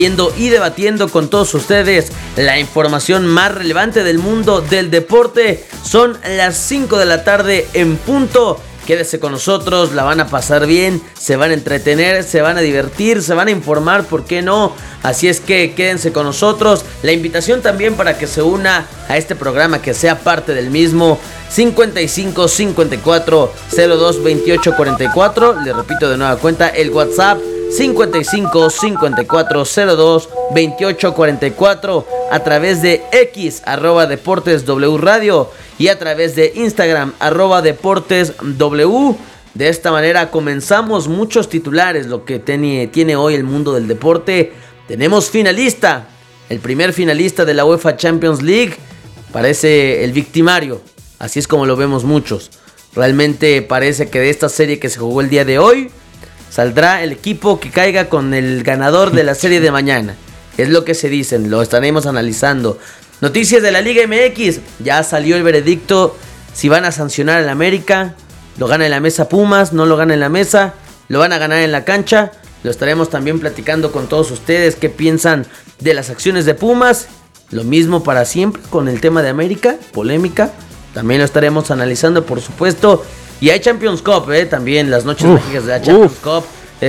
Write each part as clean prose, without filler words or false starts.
y debatiendo con todos ustedes la información más relevante del mundo del deporte. Son las 5 de la tarde en punto. Quédese con nosotros, la van a pasar bien, se van a entretener, se van a divertir, se van a informar, ¿por qué no? Así es que quédense con nosotros. La invitación también para que se una a este programa, que sea parte del mismo. 55 54 02 28 44. Le repito de nueva cuenta el WhatsApp. 55 54 02 28 44, a través de X @Deportes W Radio y a través de Instagram @Deportes W. De esta manera comenzamos. Muchos titulares lo que tiene hoy el mundo del deporte. Tenemos finalista, el primer finalista de la UEFA Champions League. Parece el victimario, así es como lo vemos muchos. Realmente parece que de esta serie que se jugó el día de hoy saldrá el equipo que caiga con el ganador de la serie de mañana. Es lo que se dicen, lo estaremos analizando. Noticias de la Liga MX. Ya salió el veredicto si van a sancionar al América. Lo gana en la mesa Pumas, no lo gana en la mesa. Lo van a ganar en la cancha. Lo estaremos también platicando con todos ustedes. ¿Qué piensan de las acciones de Pumas? Lo mismo para siempre con el tema de América. Polémica. También lo estaremos analizando, por supuesto. Y hay Champions Cup, también las noches mágicas de la Champions Cup.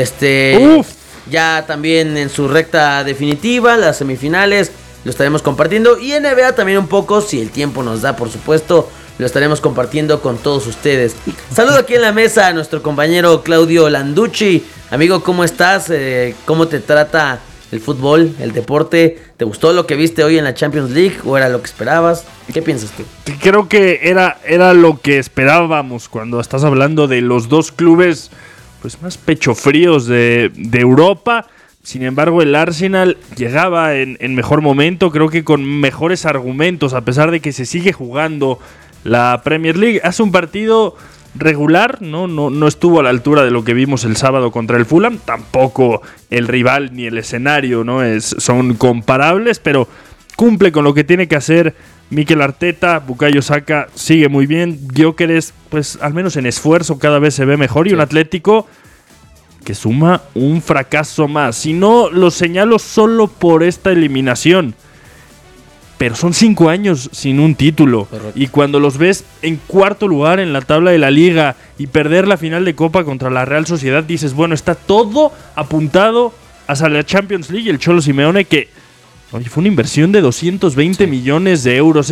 Ya también en su recta definitiva, las semifinales, lo estaremos compartiendo. Y NBA también un poco, si el tiempo nos da, por supuesto, lo estaremos compartiendo con todos ustedes. Saludo aquí en la mesa a nuestro compañero Claudio Landucci. Amigo, ¿cómo estás? ¿Cómo te trata el fútbol, el deporte? ¿Te gustó lo que viste hoy en la Champions League o era lo que esperabas? ¿Qué piensas tú? Creo que era lo que esperábamos cuando estás hablando de los dos clubes pues más pechofríos de Europa. Sin embargo, el Arsenal llegaba en mejor momento, creo que con mejores argumentos, a pesar de que se sigue jugando la Premier League. Hace un partido regular, no estuvo a la altura de lo que vimos el sábado contra el Fulham. Tampoco el rival ni el escenario son comparables, pero cumple con lo que tiene que hacer Mikel Arteta. Bukayo Saka sigue muy bien. Gyökeres, pues al menos en esfuerzo cada vez se ve mejor. Y un Atlético que suma un fracaso más. Y no lo señalo solo por esta eliminación, pero son 5 años sin un título. Correcto. Y cuando los ves en cuarto lugar en la tabla de la Liga y perder la final de Copa contra la Real Sociedad, dices, bueno, está todo apuntado hacia la Champions League. Y el Cholo Simeone, que fue una inversión de 220 millones de euros.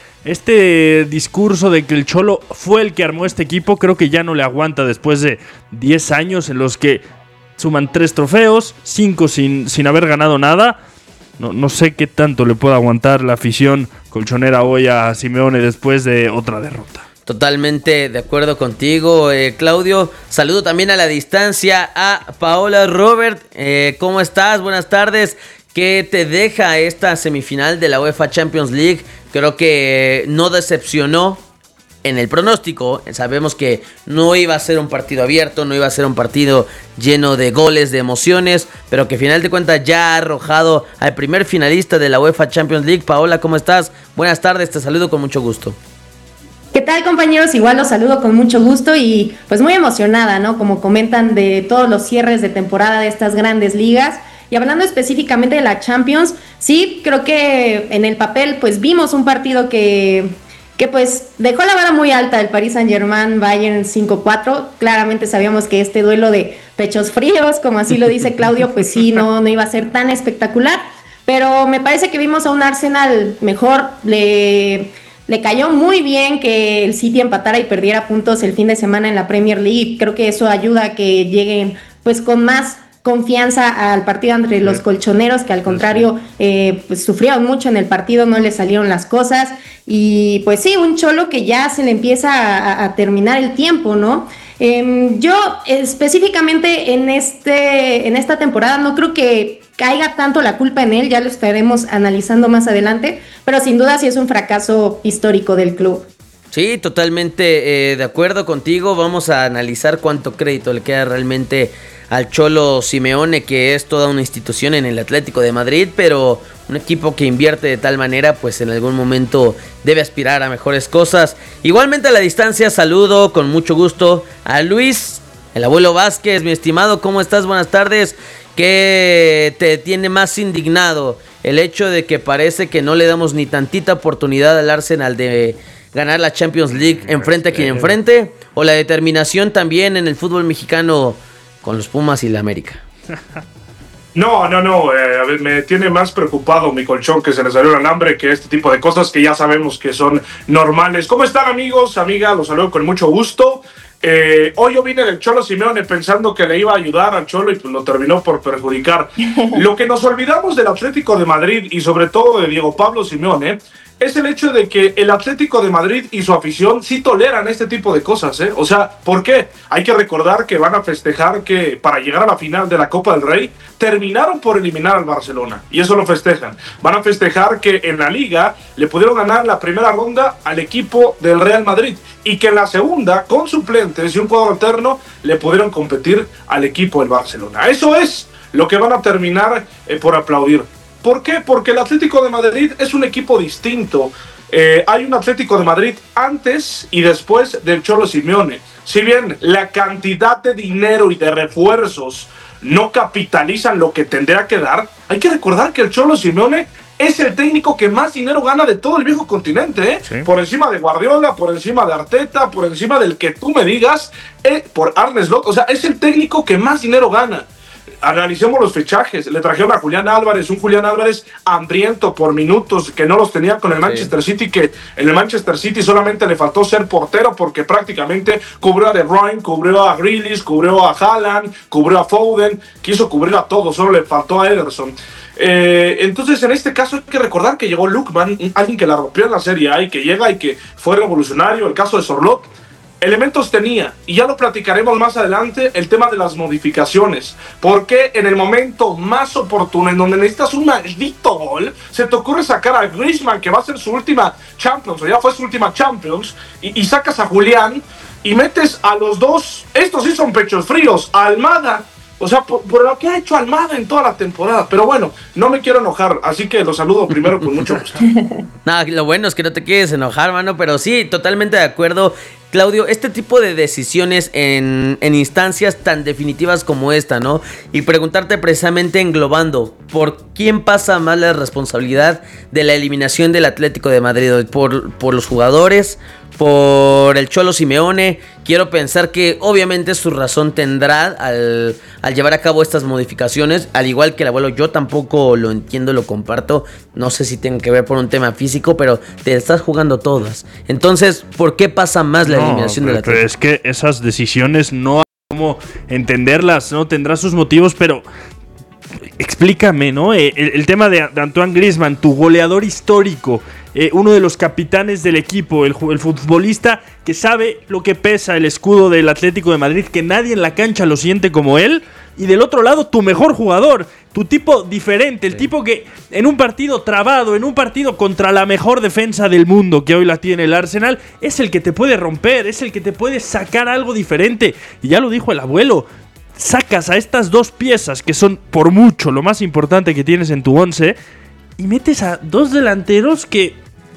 Este discurso de que el Cholo fue el que armó este equipo, creo que ya no le aguanta después de 10 años en los que suman 3 trofeos, 5 sin haber ganado nada. No sé qué tanto le puede aguantar la afición colchonera hoy a Simeone después de otra derrota. Totalmente de acuerdo contigo, Claudio. Saludo también a la distancia a Paola Robert. ¿Cómo estás? Buenas tardes. ¿Qué te deja esta semifinal de la UEFA Champions League? Creo que no decepcionó en el pronóstico. Sabemos que no iba a ser un partido abierto, no iba a ser un partido lleno de goles, de emociones, pero que al final de cuentas ya ha arrojado al primer finalista de la UEFA Champions League. Paola, ¿cómo estás? Buenas tardes, te saludo con mucho gusto. ¿Qué tal, compañeros? Igual los saludo con mucho gusto y pues muy emocionada, ¿no? Como comentan, de todos los cierres de temporada de estas grandes ligas. Y hablando específicamente de la Champions, sí, creo que en el papel pues vimos un partido que pues dejó la vara muy alta. El Paris Saint-Germain Bayern 5-4. Claramente sabíamos que este duelo de pechos fríos, como así lo dice Claudio, pues sí, no iba a ser tan espectacular. Pero me parece que vimos a un Arsenal mejor. Le cayó muy bien que el City empatara y perdiera puntos el fin de semana en la Premier League. Creo que eso ayuda a que lleguen pues con más confianza al partido entre los colchoneros, que al contrario pues sufrieron mucho en el partido, no les salieron las cosas. Y pues sí, un Cholo que ya se le empieza a terminar el tiempo, ¿no? Yo específicamente en esta temporada no creo que caiga tanto la culpa en él, ya lo estaremos analizando más adelante, pero sin duda sí es un fracaso histórico del club. Sí, totalmente de acuerdo contigo. Vamos a analizar cuánto crédito le queda realmente al Cholo Simeone, que es toda una institución en el Atlético de Madrid, pero un equipo que invierte de tal manera, pues en algún momento debe aspirar a mejores cosas. Igualmente a la distancia saludo con mucho gusto a Luis El abuelo Vázquez, mi estimado, ¿cómo estás? Buenas tardes. ¿Qué te tiene más indignado? ¿El hecho de que parece que no le damos ni tantita oportunidad al Arsenal de ganar la Champions League enfrente a quien enfrente? ¿O la determinación también en el fútbol mexicano con los Pumas y la América? No, a ver, me tiene más preocupado mi colchón que se les salió el alambre que este tipo de cosas que ya sabemos que son normales. ¿Cómo están, amigos, amigas? Los saludo con mucho gusto. Hoy yo vine del Cholo Simeone pensando que le iba a ayudar al Cholo y pues lo terminó por perjudicar. Lo que nos olvidamos del Atlético de Madrid y sobre todo de Diego Pablo Simeone es el hecho de que el Atlético de Madrid y su afición sí toleran este tipo de cosas, ¿eh? O sea, ¿por qué? Hay que recordar que van a festejar que para llegar a la final de la Copa del Rey terminaron por eliminar al Barcelona y eso lo festejan. Van a festejar que en la Liga le pudieron ganar la primera ronda al equipo del Real Madrid y que en la segunda, con suplentes y un cuadro alterno, le pudieron competir al equipo del Barcelona. Eso es lo que van a terminar por aplaudir. ¿Por qué? Porque el Atlético de Madrid es un equipo distinto. Hay un Atlético de Madrid antes y después del Cholo Simeone. Si bien la cantidad de dinero y de refuerzos no capitalizan lo que tendría que dar, hay que recordar que el Cholo Simeone es el técnico que más dinero gana de todo el viejo continente, ¿eh? Sí. Por encima de Guardiola, por encima de Arteta, por encima del que tú me digas, por Arne Slot. O sea, es el técnico que más dinero gana. Analicemos los fichajes. Le trajeron a Julián Álvarez, un Julián Álvarez hambriento por minutos, que no los tenía con el Manchester City, que en el Manchester City solamente le faltó ser portero porque prácticamente cubrió a De Bruyne, cubrió a Grealish, cubrió a Haaland, cubrió a Foden, quiso cubrir a todos, solo le faltó a Ederson. Entonces en este caso hay que recordar que llegó Lookman, alguien que la rompió en la Serie A y que llega y que fue revolucionario. El caso de Sorloth elementos tenía, y ya lo platicaremos más adelante, el tema de las modificaciones. Porque en el momento más oportuno, en donde necesitas un maldito gol, se te ocurre sacar a Griezmann, que va a ser su última Champions, o ya fue su última Champions, y sacas a Julián, y metes a los dos, estos sí son pechos fríos, a Almada. O sea, por lo que ha hecho Almada en toda la temporada. Pero bueno, no me quiero enojar, así que los saludo primero con mucho gusto. No, lo bueno es que no te quieres enojar, mano, pero sí, totalmente de acuerdo. Claudio, este tipo de decisiones en instancias tan definitivas como esta, ¿no? Y preguntarte precisamente englobando, ¿por quién pasa más la responsabilidad de la eliminación del Atlético de Madrid? ¿Por los jugadores? ¿Por el Cholo Simeone? Quiero pensar que obviamente su razón tendrá al llevar a cabo estas modificaciones. Al igual que el abuelo, yo tampoco lo entiendo, lo comparto. No sé si tiene que ver por un tema físico, pero te estás jugando todas. Entonces, ¿por qué pasa más la eliminación del Atlético? Pero es que esas decisiones no hay cómo entenderlas, ¿no? Tendrá sus motivos, pero explícame, ¿no? El tema de Antoine Griezmann, tu goleador histórico, uno de los capitanes del equipo, el futbolista que sabe lo que pesa el escudo del Atlético de Madrid, que nadie en la cancha lo siente como él. Y del otro lado, tu mejor jugador, tu tipo diferente, el tipo que en un partido trabado, en un partido contra la mejor defensa del mundo que hoy la tiene el Arsenal, es el que te puede romper, es el que te puede sacar algo diferente. Y ya lo dijo el abuelo, sacas a estas dos piezas que son por mucho lo más importante que tienes en tu once y metes a dos delanteros que...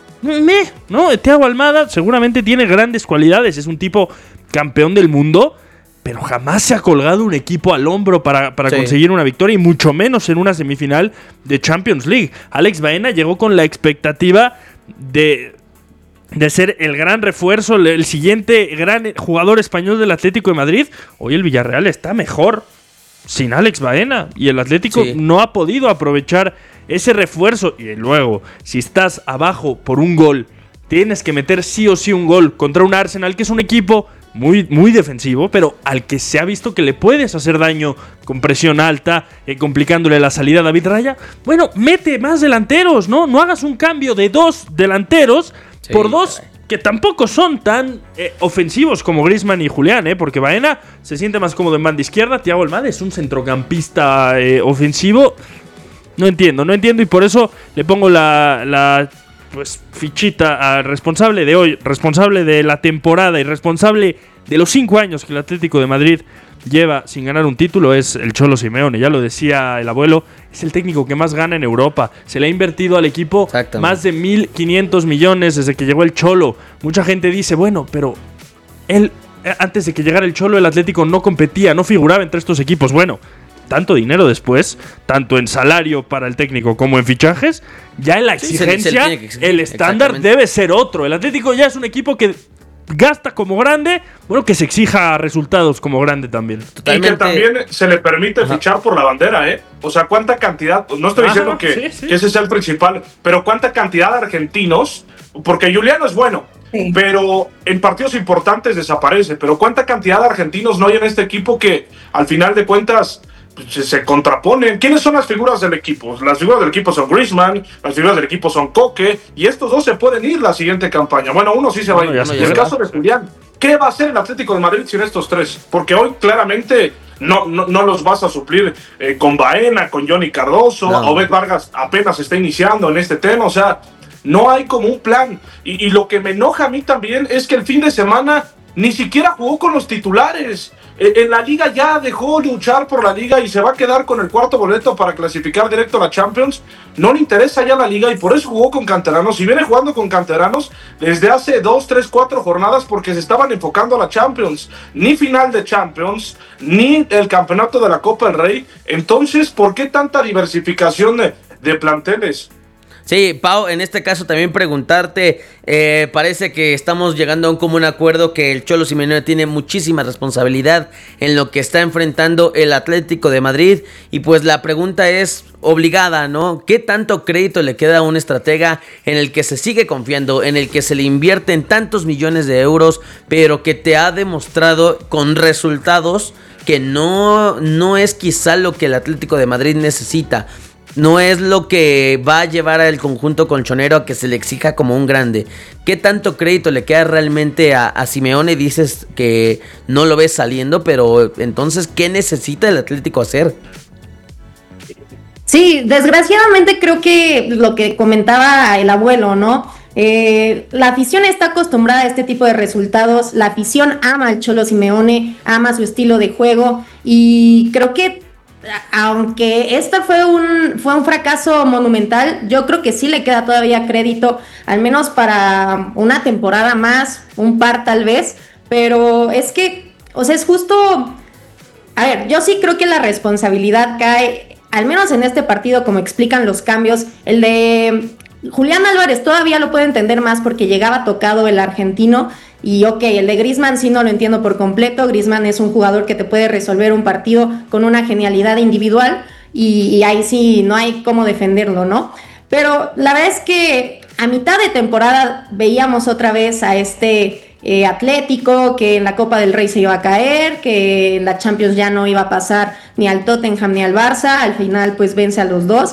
¿no? Thiago Almada seguramente tiene grandes cualidades, es un tipo campeón del mundo, pero jamás se ha colgado un equipo al hombro para conseguir una victoria, y mucho menos en una semifinal de Champions League. Alex Baena llegó con la expectativa de ser el gran refuerzo, el siguiente gran jugador español del Atlético de Madrid. Hoy el Villarreal está mejor sin Alex Baena, y el Atlético no ha podido aprovechar ese refuerzo. Y luego, si estás abajo por un gol, tienes que meter sí o sí un gol contra un Arsenal, que es un equipo muy, muy defensivo, pero al que se ha visto que le puedes hacer daño con presión alta, complicándole la salida a David Raya. Bueno, mete más delanteros, ¿no? No hagas un cambio de dos delanteros por dos que tampoco son tan ofensivos como Griezmann y Julián, porque Baena se siente más cómodo en banda izquierda. Thiago Almada es un centrocampista ofensivo. No entiendo, y por eso le pongo la fichita al responsable de hoy, responsable de la temporada y responsable de los 5 años que el Atlético de Madrid lleva sin ganar un título, es el Cholo Simeone. Ya lo decía el abuelo, es el técnico que más gana en Europa. Se le ha invertido al equipo más de 1.500 millones desde que llegó el Cholo. Mucha gente dice, bueno, pero él antes de que llegara el Cholo, el Atlético no competía, no figuraba entre estos equipos. Bueno, tanto dinero después, tanto en salario para el técnico como en fichajes, ya en la exigencia, el estándar debe ser otro. El Atlético ya es un equipo que gasta como grande, bueno, que se exija resultados como grande también. Totalmente. Y que también se le permite fichar por la bandera, ¿eh? O sea, ¿cuánta cantidad? No estoy diciendo que ese sea el principal, pero ¿cuánta cantidad de argentinos? Porque Juliano es bueno, pero en partidos importantes desaparece. Pero ¿cuánta cantidad de argentinos no hay en este equipo que, al final de cuentas, se contraponen? ¿Quiénes son las figuras del equipo? Las figuras del equipo son Griezmann, las figuras del equipo son Koke, y estos dos se pueden ir la siguiente campaña. Bueno, uno sí se va a ir. En el caso de Julián, ¿qué va a hacer el Atlético de Madrid sin estos tres? Porque hoy claramente no los vas a suplir con Baena, con Johnny Cardoso, Obed Vargas apenas está iniciando en este tema, o sea, no hay como un plan. Y lo que me enoja a mí también es que el fin de semana ni siquiera jugó con los titulares. En la liga ya dejó luchar por la liga y se va a quedar con el cuarto boleto para clasificar directo a la Champions. No le interesa ya la liga y por eso jugó con canteranos. Y viene jugando con canteranos desde hace 2, 3, 4 jornadas porque se estaban enfocando a la Champions. Ni final de Champions, ni el campeonato de la Copa del Rey. Entonces, ¿por qué tanta diversificación de planteles? Sí, Pau, en este caso también preguntarte, parece que estamos llegando a un común acuerdo que el Cholo Simeone tiene muchísima responsabilidad en lo que está enfrentando el Atlético de Madrid, y pues la pregunta es obligada, ¿no? ¿Qué tanto crédito le queda a un estratega en el que se sigue confiando, en el que se le invierten tantos millones de euros, pero que te ha demostrado con resultados que no es quizá lo que el Atlético de Madrid necesita? No es lo que va a llevar al conjunto colchonero a que se le exija como un grande. ¿Qué tanto crédito le queda realmente a Simeone? Dices que no lo ves saliendo, pero entonces, ¿qué necesita el Atlético hacer? Sí, desgraciadamente creo que lo que comentaba el abuelo, ¿no? La afición está acostumbrada a este tipo de resultados. La afición ama al Cholo Simeone, ama su estilo de juego, y creo que aunque esta fue un fracaso monumental, yo creo que sí le queda todavía crédito, al menos para una temporada más, un par tal vez, pero es que, o sea, es justo, a ver, yo sí creo que la responsabilidad cae, al menos en este partido, como explican los cambios. El de Julián Álvarez todavía lo puedo entender más porque llegaba tocado el argentino. Y el de Griezmann sí no lo entiendo por completo. Griezmann es un jugador que te puede resolver un partido con una genialidad individual y ahí sí no hay cómo defenderlo, ¿no? Pero la verdad es que a mitad de temporada veíamos otra vez a este Atlético, que en la Copa del Rey se iba a caer, que en la Champions ya no iba a pasar ni al Tottenham ni al Barça. Al final pues vence a los dos.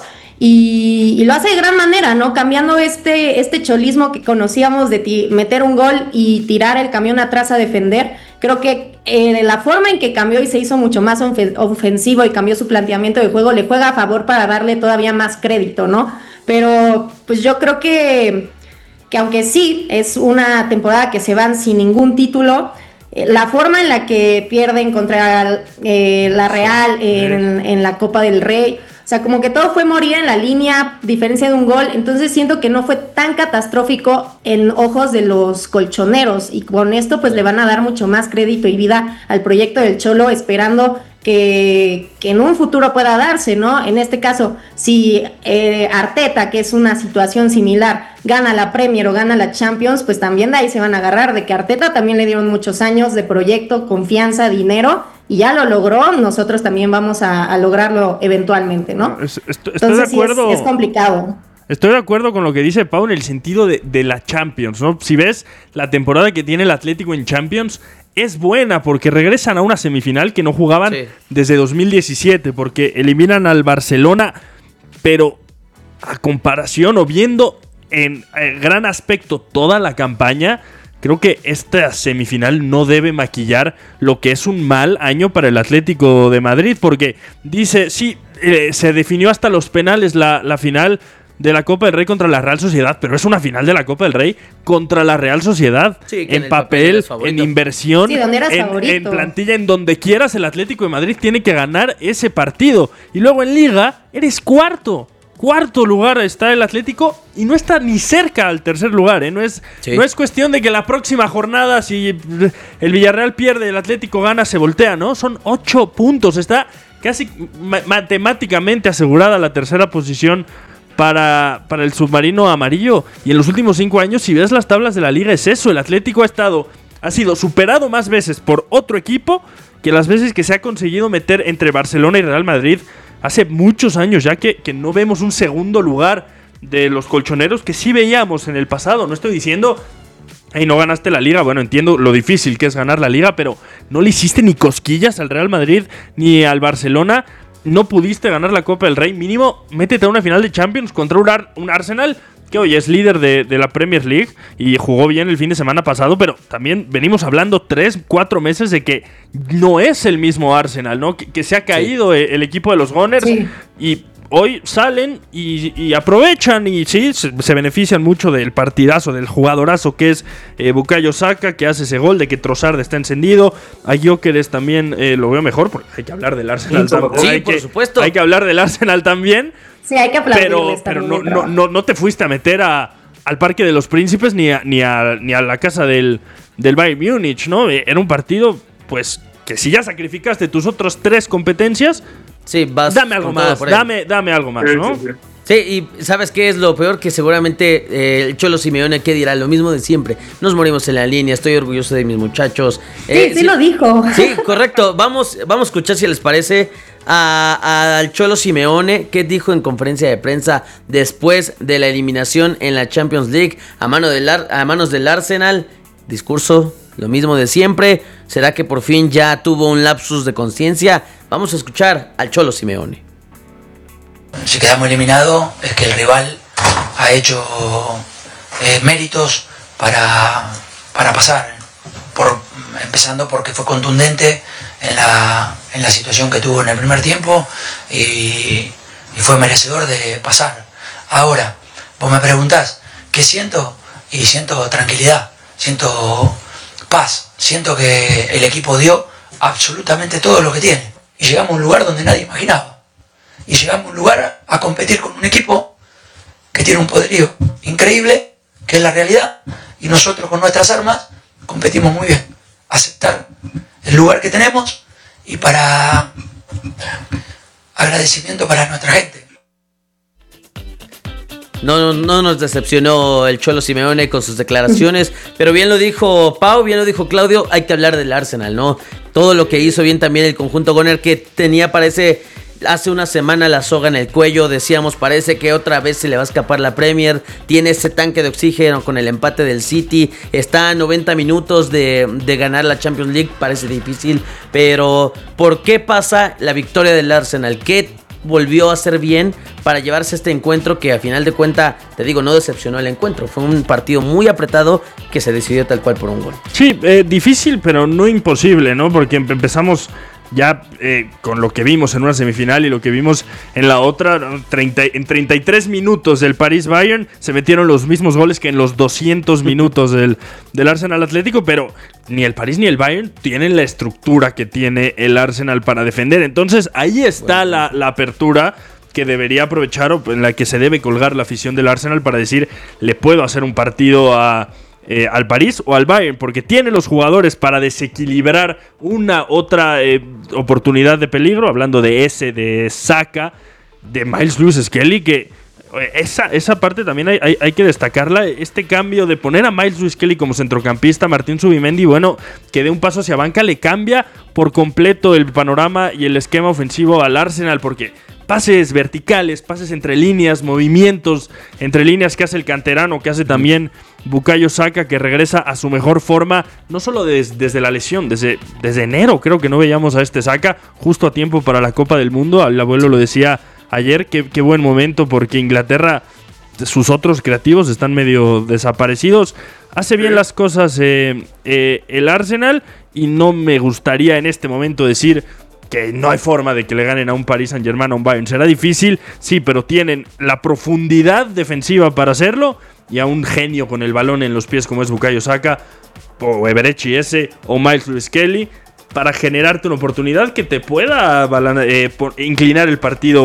Y lo hace de gran manera, ¿no? Cambiando este cholismo que conocíamos de meter un gol y tirar el camión atrás a defender. Creo que la forma en que cambió y se hizo mucho más ofensivo y cambió su planteamiento de juego le juega a favor para darle todavía más crédito, ¿no? Pero pues yo creo que aunque sí es una temporada que se van sin ningún título, la forma en la que pierden contra la Real en la Copa del Rey, o sea, como que todo fue morir en la línea, diferencia de un gol. Entonces siento que no fue tan catastrófico en ojos de los colchoneros. Y con esto pues le van a dar mucho más crédito y vida al proyecto del Cholo, esperando que en un futuro pueda darse, ¿no? En este caso, si Arteta, que es una situación similar, gana la Premier o gana la Champions, pues también de ahí se van a agarrar, de que Arteta también le dieron muchos años de proyecto, confianza, dinero, y ya lo logró. Nosotros también vamos a lograrlo eventualmente, ¿no? Estoy de acuerdo. Sí, es complicado. Estoy de acuerdo con lo que dice Pau en el sentido de la Champions, ¿no? Si ves la temporada que tiene el Atlético en Champions, es buena porque regresan a una semifinal que no jugaban desde 2017, porque eliminan al Barcelona, pero a comparación o viendo en gran aspecto toda la campaña, creo que esta semifinal no debe maquillar lo que es un mal año para el Atlético de Madrid, porque dice, sí, se definió hasta los penales la final de la Copa del Rey contra la Real Sociedad, pero es una final de la Copa del Rey contra la Real Sociedad, en papel, en inversión, en plantilla, en donde quieras. El Atlético de Madrid tiene que ganar ese partido, y luego en Liga eres cuarto. cuarto lugar está el Atlético y no está ni cerca al tercer lugar, ¿eh? No es cuestión de que la próxima jornada, si el Villarreal pierde, el Atlético gana, se voltea, ¿no? Son 8 puntos, está casi matemáticamente asegurada la tercera posición para el submarino amarillo. Y en los últimos 5 años, si ves las tablas de la liga, es eso. El Atlético ha sido superado más veces por otro equipo que las veces que se ha conseguido meter entre Barcelona y Real Madrid. Hace muchos años ya que no vemos un segundo lugar de los colchoneros que sí veíamos en el pasado. No estoy diciendo, hey, no ganaste la liga. Bueno, entiendo lo difícil que es ganar la liga, pero no le hiciste ni cosquillas al Real Madrid ni al Barcelona. No pudiste ganar la Copa del Rey. Mínimo, métete a una final de Champions contra un Arsenal que hoy es líder de la Premier League y jugó bien el fin de semana pasado, pero también venimos hablando 3-4 meses de que no es el mismo Arsenal, ¿no? Que se ha caído el equipo de los Gunners, y hoy salen y aprovechan y sí, se benefician mucho del partidazo, del jugadorazo que es Bukayo Saka, que hace ese gol, de que Trossard está encendido. A Gyökeres también lo veo mejor, porque hay que hablar del Arsenal también. Sí, por supuesto. Hay que hablar del Arsenal también. Sí, hay que aplaudirles pero no te fuiste a meter al Parque de los Príncipes ni a la casa del Bayern Múnich, ¿no? Era un partido, pues, que si ya sacrificaste tus otras 3 competencias, sí, dame algo más, dame algo más, ¿no? Sí, y ¿sabes qué es lo peor? Que seguramente el Cholo Simeone, ¿qué dirá? Lo mismo de siempre. Nos morimos en la línea, estoy orgulloso de mis muchachos. Sí, lo dijo. Sí, correcto. Vamos a escuchar, si les parece, al Cholo Simeone, que dijo en conferencia de prensa después de la eliminación en la Champions League a manos del Arsenal. Discurso, lo mismo de siempre. ¿Será que por fin ya tuvo un lapsus de conciencia? Vamos a escuchar al Cholo Simeone. Si quedamos eliminados es que el rival ha hecho méritos para pasar, empezando porque fue contundente en la situación que tuvo en el primer tiempo y fue merecedor de pasar. Ahora, vos me preguntás, ¿qué siento? Y siento tranquilidad, siento paz, siento que el equipo dio absolutamente todo lo que tiene y llegamos a un lugar donde nadie imaginaba. Y llegamos a un lugar a competir con un equipo que tiene un poderío increíble, que es la realidad, y nosotros con nuestras armas competimos muy bien. Aceptar el lugar que tenemos y para agradecimiento para nuestra gente. No nos decepcionó el Cholo Simeone con sus declaraciones, pero bien lo dijo Pau, bien lo dijo Claudio, hay que hablar del Arsenal, ¿no? Todo lo que hizo bien también el conjunto Gunner, que tenía, parece, hace una semana la soga en el cuello. Decíamos, parece que otra vez se le va a escapar la Premier. Tiene ese tanque de oxígeno con el empate del City. Está a 90 minutos de ganar la Champions League. Parece difícil, pero ¿por qué pasa la victoria del Arsenal? ¿Qué volvió a hacer bien para llevarse este encuentro que a final de cuentas, te digo, no decepcionó el encuentro? Fue un partido muy apretado que se decidió tal cual por un gol. Sí, difícil, pero no imposible, ¿no? Porque empezamos ya con lo que vimos en una semifinal y lo que vimos en la otra. En 33 minutos del París-Bayern se metieron los mismos goles que en los 200 minutos del Arsenal Atlético, pero ni el París ni el Bayern tienen la estructura que tiene el Arsenal para defender. Entonces ahí está la apertura que debería aprovechar, o en la que se debe colgar la afición del Arsenal, para decir, le puedo hacer un partido al París o al Bayern, porque tiene los jugadores para desequilibrar una otra oportunidad de peligro. Hablando de Saka, de Miles Lewis-Skelly, que esa parte también hay que destacarla. Este cambio de poner a Miles Lewis-Skelly como centrocampista, Martín Zubimendi, bueno, que dé un paso hacia banca, le cambia por completo el panorama y el esquema ofensivo al Arsenal, porque pases verticales, pases entre líneas, movimientos entre líneas que hace el canterano, que hace también Bukayo Saka, que regresa a su mejor forma, no solo desde la lesión, desde enero creo que no veíamos a este Saka, justo a tiempo para la Copa del Mundo. El abuelo lo decía ayer, qué buen momento, porque Inglaterra, sus otros creativos están medio desaparecidos. Hace bien las cosas el Arsenal, y no me gustaría en este momento decir que no hay forma de que le ganen a un Paris Saint-Germain, a un Bayern. Será difícil, sí, pero tienen la profundidad defensiva para hacerlo, y a un genio con el balón en los pies como es Bukayo Saka, o Eberechi o Miles Lewis-Skelly, para generarte una oportunidad que te pueda inclinar el partido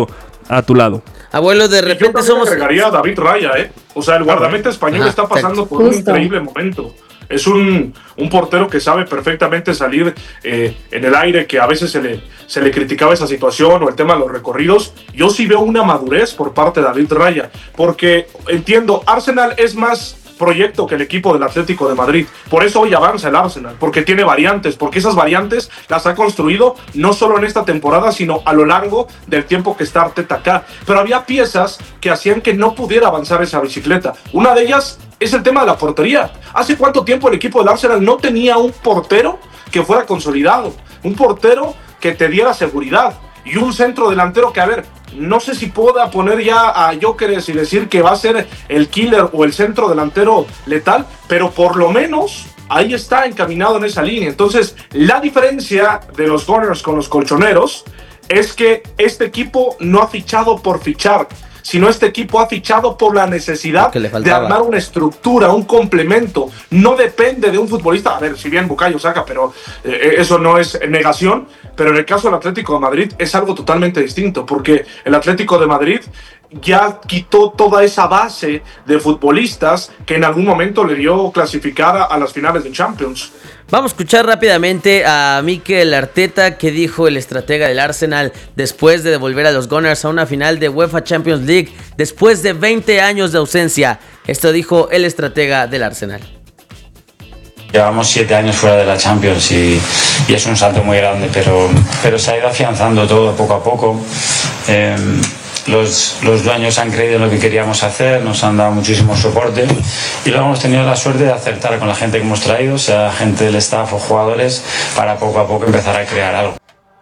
a tu lado. Abuelo, de repente yo somos... agregaría a David Raya, O sea, el guardameta español está pasando por un increíble momento. Es un portero que sabe perfectamente salir en el aire, que a veces se le criticaba esa situación o el tema de los recorridos. Yo sí veo una madurez por parte de David Raya, porque entiendo, Arsenal es más proyecto que el equipo del Atlético de Madrid. Por eso hoy avanza el Arsenal, porque tiene variantes, porque esas variantes las ha construido no solo en esta temporada, sino a lo largo del tiempo que está Arteta acá. Pero había piezas que hacían que no pudiera avanzar esa bicicleta. Una de ellas es el tema de la portería. ¿Hace cuánto tiempo el equipo del Arsenal no tenía un portero que fuera consolidado? Un portero que te diera seguridad y un centro delantero que, a ver, no sé si pueda poner ya a Gyökeres y decir que va a ser el killer o el centro delantero letal, pero por lo menos ahí está encaminado en esa línea. Entonces, la diferencia de los Gunners con los colchoneros es que este equipo no ha fichado por fichar, sino este equipo ha fichado por la necesidad de armar una estructura, un complemento. No depende de un futbolista, a ver, si bien Bukayo Saka, pero eso no es negación, pero en el caso del Atlético de Madrid es algo totalmente distinto, porque el Atlético de Madrid ya quitó toda esa base de futbolistas que en algún momento le dio clasificar a las finales de Champions. Vamos a escuchar rápidamente a Mikel Arteta, que dijo el estratega del Arsenal después de devolver a los Gunners a una final de UEFA Champions League después de 20 años de ausencia. Esto dijo el estratega del Arsenal. Llevamos 7 años fuera de la Champions y es un salto muy grande, pero se ha ido afianzando todo poco a poco. Los dueños han creído en lo que queríamos hacer, nos han dado muchísimo soporte y luego hemos tenido la suerte de acertar con la gente que hemos traído, sea gente del staff o jugadores, para poco a poco empezar a crear algo.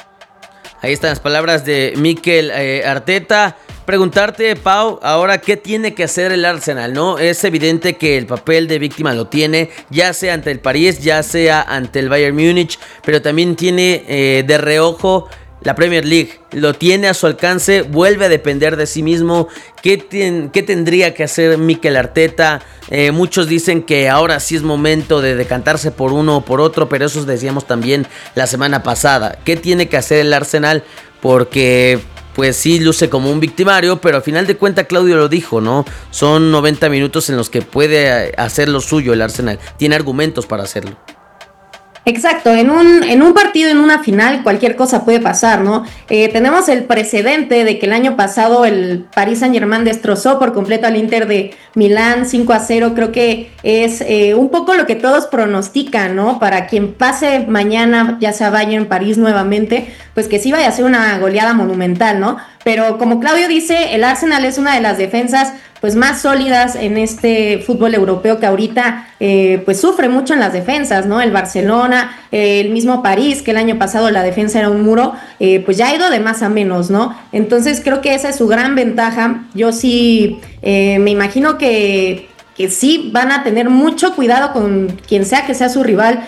Ahí están las palabras de Mikel Arteta. Preguntarte, Pau, ahora qué tiene que hacer el Arsenal, ¿no? Es evidente que el papel de víctima lo tiene, ya sea ante el París, ya sea ante el Bayern Múnich, pero también tiene de reojo la Premier League. Lo tiene a su alcance, vuelve a depender de sí mismo. ¿Qué tendría que hacer Mikel Arteta? Muchos dicen que ahora sí es momento de decantarse por uno o por otro, pero eso decíamos también la semana pasada. ¿Qué tiene que hacer el Arsenal? Porque pues sí luce como un victimario, pero al final de cuentas Claudio lo dijo, ¿no? Son 90 minutos en los que puede hacer lo suyo el Arsenal. Tiene argumentos para hacerlo. Exacto, en un partido, en una final, cualquier cosa puede pasar, ¿no? Tenemos el precedente de que el año pasado el Paris Saint-Germain destrozó por completo al Inter de Milán 5-0, creo que es un poco lo que todos pronostican, ¿no? Para quien pase mañana, ya sea Bayern, París nuevamente, pues que sí vaya a ser una goleada monumental, ¿no? Pero como Claudio dice, el Arsenal es una de las defensas pues más sólidas en este fútbol europeo que ahorita pues sufre mucho en las defensas, ¿no? El Barcelona, el mismo París, que el año pasado la defensa era un muro, pues ya ha ido de más a menos, ¿no? Entonces creo que esa es su gran ventaja. Yo sí me imagino que sí van a tener mucho cuidado con quien sea que sea su rival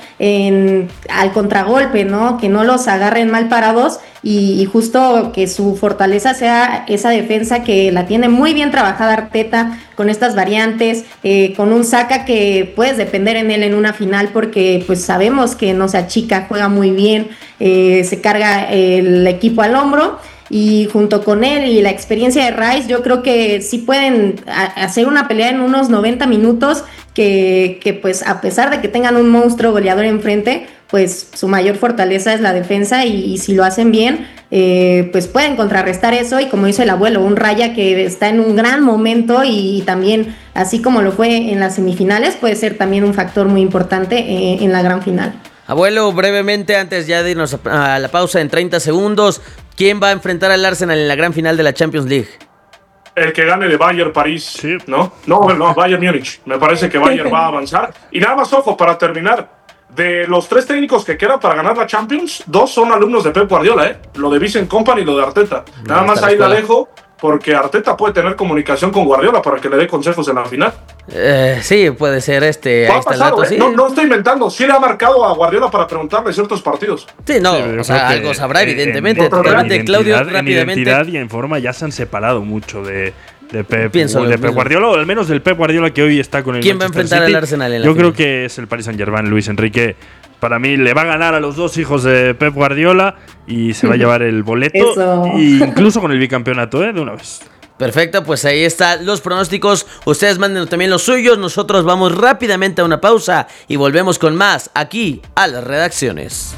al contragolpe, ¿no? Que no los agarren mal parados y justo que su fortaleza sea esa defensa que la tiene muy bien trabajada Arteta con estas variantes, con un Saka que puedes depender en él en una final porque pues sabemos que no se achica, juega muy bien, se carga el equipo al hombro. Y junto con él y la experiencia de Rice, yo creo que sí pueden hacer una pelea en unos 90 minutos que pues a pesar de que tengan un monstruo goleador enfrente, pues su mayor fortaleza es la defensa y si lo hacen bien, pues pueden contrarrestar eso y como dice el abuelo, un Raya que está en un gran momento y también, así como lo fue en las semifinales, puede ser también un factor muy importante en la gran final. Abuelo, brevemente, antes ya de irnos a la pausa en 30 segundos, ¿quién va a enfrentar al Arsenal en la gran final de la Champions League? El que gane de Bayern París, sí. ¿No? No, Bayern Múnich. Me parece que Bayern va a avanzar. Y nada más, ojo, para terminar. De los 3 técnicos que quedan para ganar la Champions, 2 son alumnos de Pep Guardiola, Lo de Vincent Kompany y lo de Arteta. Nada más ahí la dejo, porque Arteta puede tener comunicación con Guardiola para que le dé consejos en la final. Sí, puede ser ahí está el dato, sí. No estoy inventando, sí le ha marcado a Guardiola para preguntarle ciertos partidos. Sí, no, o sea, algo sabrá evidentemente. Totalmente, Claudio, rápidamente. En identidad y en forma ya se han separado mucho de de Pep Guardiola, o al menos del Pep Guardiola que hoy está con el ¿Quién va a enfrentar al Arsenal en la Yo final? creo que es el Paris Saint-Germain. Luis Enrique, para mí, le va a ganar a los dos hijos de Pep Guardiola y se va a llevar el boleto, incluso con el bicampeonato, de una vez. Perfecto, pues ahí están los pronósticos. Ustedes manden también los suyos. Nosotros vamos rápidamente a una pausa y volvemos con más aquí a las redacciones.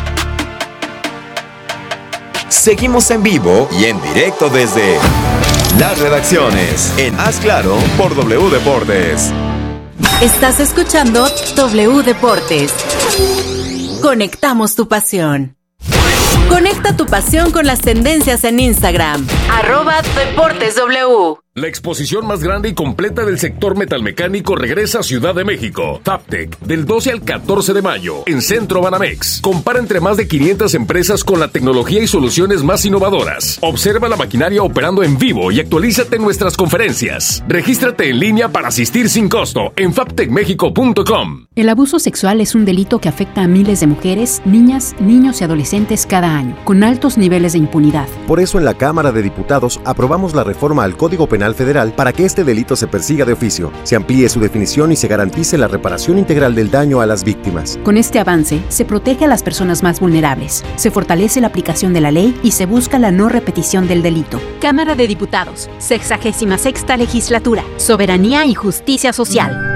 Seguimos en vivo y en directo desde las redacciones en Haz Claro por W Deportes. Estás escuchando W Deportes. Conectamos tu pasión. Conecta tu pasión con las tendencias en Instagram. @DeportesW. La exposición más grande y completa del sector metalmecánico regresa a Ciudad de México. FABTECH, del 12 al 14 de mayo, en Centro Banamex. Compara entre más de 500 empresas con la tecnología y soluciones más innovadoras. Observa la maquinaria operando en vivo y actualízate en nuestras conferencias. Regístrate en línea para asistir sin costo en fabtechmexico.com. El abuso sexual es un delito que afecta a miles de mujeres, niñas, niños y adolescentes cada año, con altos niveles de impunidad. Por eso en la Cámara de Diputados aprobamos la reforma al Código Penal Federal para que este delito se persiga de oficio, se amplíe su definición y se garantice la reparación integral del daño a las víctimas. Con este avance, se protege a las personas más vulnerables, se fortalece la aplicación de la ley y se busca la no repetición del delito. Cámara de Diputados, 66ª Legislatura, Soberanía y Justicia Social.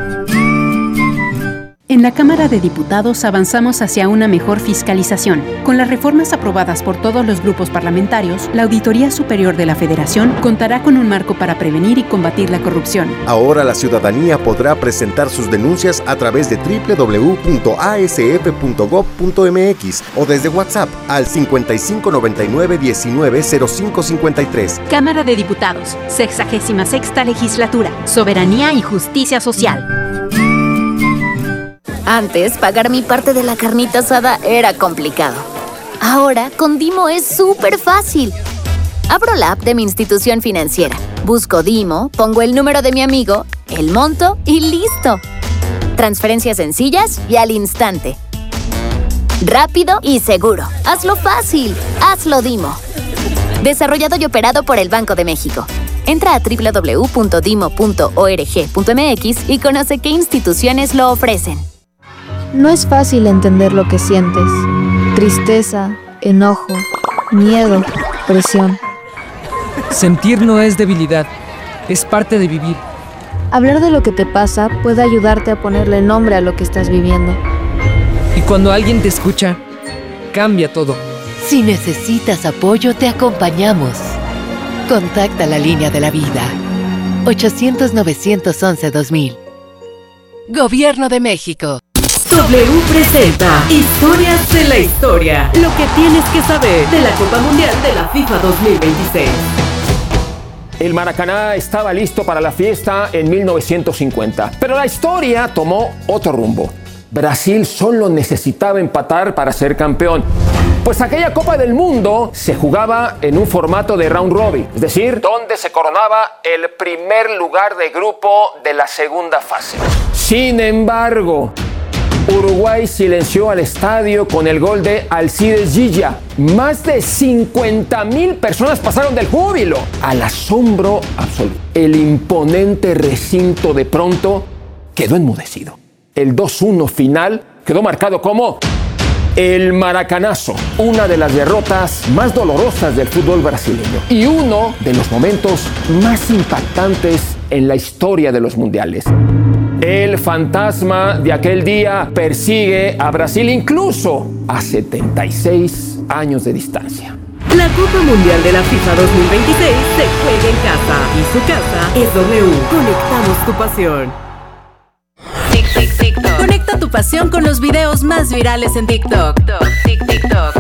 En la Cámara de Diputados avanzamos hacia una mejor fiscalización. Con las reformas aprobadas por todos los grupos parlamentarios, la Auditoría Superior de la Federación contará con un marco para prevenir y combatir la corrupción. Ahora la ciudadanía podrá presentar sus denuncias a través de www.asf.gov.mx o desde WhatsApp al 5599190553. Cámara de Diputados, 66ª Legislatura, Soberanía y Justicia Social. Antes, pagar mi parte de la carnita asada era complicado. Ahora, con Dimo es súper fácil. Abro la app de mi institución financiera, busco Dimo, pongo el número de mi amigo, el monto y ¡listo! Transferencias sencillas y al instante. Rápido y seguro. Hazlo fácil. Hazlo Dimo. Desarrollado y operado por el Banco de México. Entra a www.dimo.org.mx y conoce qué instituciones lo ofrecen. No es fácil entender lo que sientes. Tristeza, enojo, miedo, presión. Sentir no es debilidad, es parte de vivir. Hablar de lo que te pasa puede ayudarte a ponerle nombre a lo que estás viviendo. Y cuando alguien te escucha, cambia todo. Si necesitas apoyo, te acompañamos. Contacta la línea de la vida. 800-911-2000. Gobierno de México. W presenta Historias de la Historia. Lo que tienes que saber de la Copa Mundial de la FIFA 2026. El Maracaná estaba listo para la fiesta en 1950, pero la historia tomó otro rumbo. Brasil solo necesitaba empatar para ser campeón, pues aquella Copa del Mundo se jugaba en un formato de round robin, es decir, donde se coronaba el primer lugar de grupo de la segunda fase. Sin embargo, Uruguay silenció al estadio con el gol de Alcides Gilla. Más de 50,000 personas pasaron del júbilo al asombro absoluto. El imponente recinto de pronto quedó enmudecido. El 2-1 final quedó marcado como el Maracanazo, una de las derrotas más dolorosas del fútbol brasileño y uno de los momentos más impactantes en la historia de los mundiales. El fantasma de aquel día persigue a Brasil incluso a 76 años de distancia. La Copa Mundial de la FIFA 2026 se juega en casa y su casa es W. Conectamos tu pasión. TikTok. Conecta tu pasión con los videos más virales en TikTok. TikTok.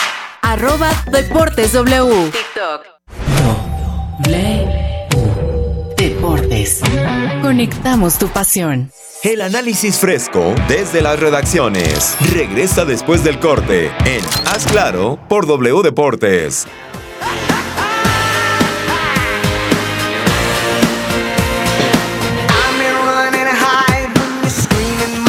@DeportesW. TikTok. Deportes. Conectamos tu pasión. El análisis fresco desde las redacciones. Regresa después del corte en Haz Claro por W Deportes.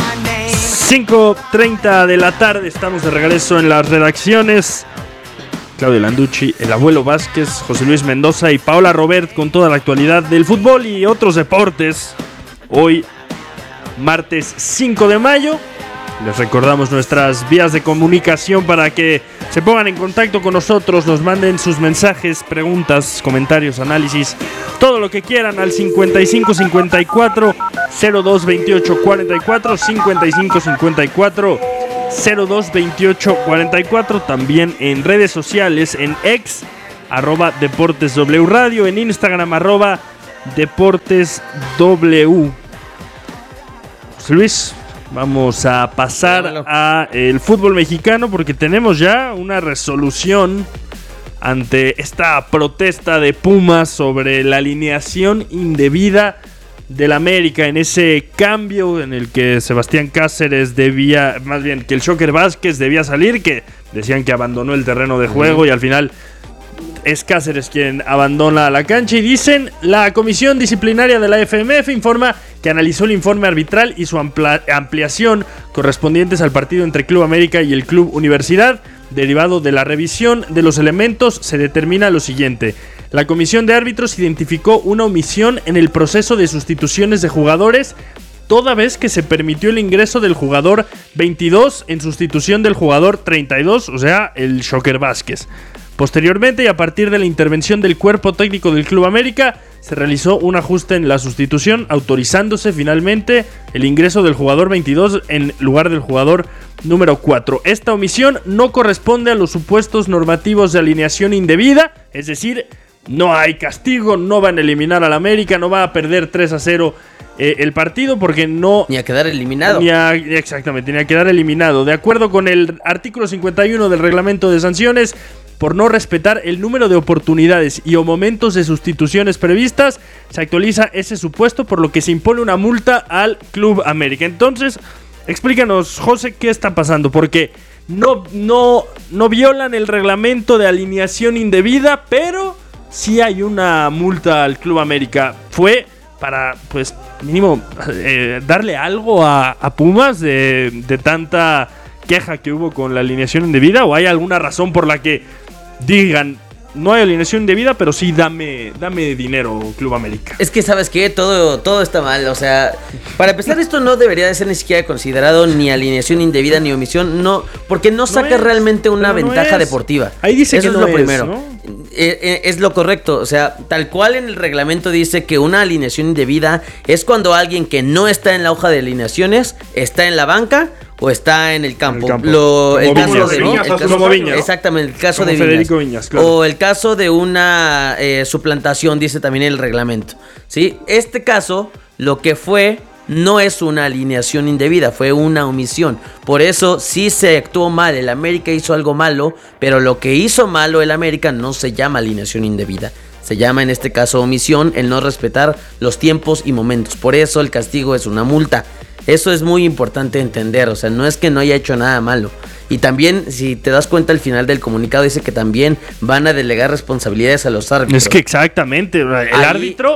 ...5:30 de la tarde, estamos de regreso en las redacciones... Claudio Landucci, el Abuelo Vázquez, José Luis Mendoza y Paola Robert con toda la actualidad del fútbol y otros deportes. Hoy, martes 5 de mayo. Les recordamos nuestras vías de comunicación para que se pongan en contacto con nosotros, nos manden sus mensajes, preguntas, comentarios, análisis, todo lo que quieran al 55 54 02 28 44, 55 54 02 28 44, también en redes sociales, en X, @DeportesW Radio, en Instagram, @DeportesW. José Luis, vamos a pasar a el fútbol mexicano porque tenemos ya una resolución ante esta protesta de Pumas sobre la alineación indebida del América, en ese cambio en el que Sebastián Cáceres debía, más bien que el Shocker Vázquez debía salir, que decían que abandonó el terreno de juego y al final es Cáceres quien abandona la cancha. Y dicen, la comisión disciplinaria de la FMF informa que analizó el informe arbitral y su ampliación correspondientes al partido entre Club América y el Club Universidad. Derivado de la revisión de los elementos, se determina lo siguiente: la comisión de árbitros identificó una omisión en el proceso de sustituciones de jugadores, toda vez que se permitió el ingreso del jugador 22 en sustitución del jugador 32, o sea, el Shocker Vázquez. Posteriormente, y a partir de la intervención del cuerpo técnico del Club América, se realizó un ajuste en la sustitución, autorizándose finalmente el ingreso del jugador 22 en lugar del jugador número 4. Esta omisión no corresponde a los supuestos normativos de alineación indebida, es decir, no hay castigo, no van a eliminar al América, no va a perder 3-0 el partido porque no... Ni a quedar eliminado. Exactamente, ni a quedar eliminado. De acuerdo con el artículo 51 del reglamento de sanciones, por no respetar el número de oportunidades y o momentos de sustituciones previstas, se actualiza ese supuesto, por lo que se impone una multa al Club América. Entonces, explícanos, José, qué está pasando, porque no violan el reglamento de alineación indebida, pero sí hay una multa al Club América. Fue para, pues, mínimo, darle algo a Pumas de tanta queja que hubo con la alineación indebida, o hay alguna razón por la que digan, no hay alineación indebida, pero sí dame dinero, Club América? Es que, ¿sabes qué? Todo está mal. O sea, para empezar, esto no debería de ser ni siquiera considerado ni alineación indebida ni omisión, no, porque no saca realmente una ventaja deportiva. Ahí dice eso que es no lo primero, ¿no? Es lo correcto. O sea, tal cual en el reglamento dice que una alineación indebida es cuando alguien que no está en la hoja de alineaciones está en la banca o está en el campo. El caso de Viñas. Exactamente, el caso de Viñas. Claro. O el caso de una suplantación, dice también el reglamento. ¿Sí? Este caso, lo que fue, no es una alineación indebida, fue una omisión. Por eso sí se actuó mal. El América hizo algo malo, pero lo que hizo malo el América no se llama alineación indebida. Se llama en este caso omisión, el no respetar los tiempos y momentos. Por eso el castigo es una multa. Eso es muy importante entender, o sea, no es que no haya hecho nada malo. Y también, si te das cuenta, al final del comunicado dice que también van a delegar responsabilidades a los árbitros. Es que exactamente, el árbitro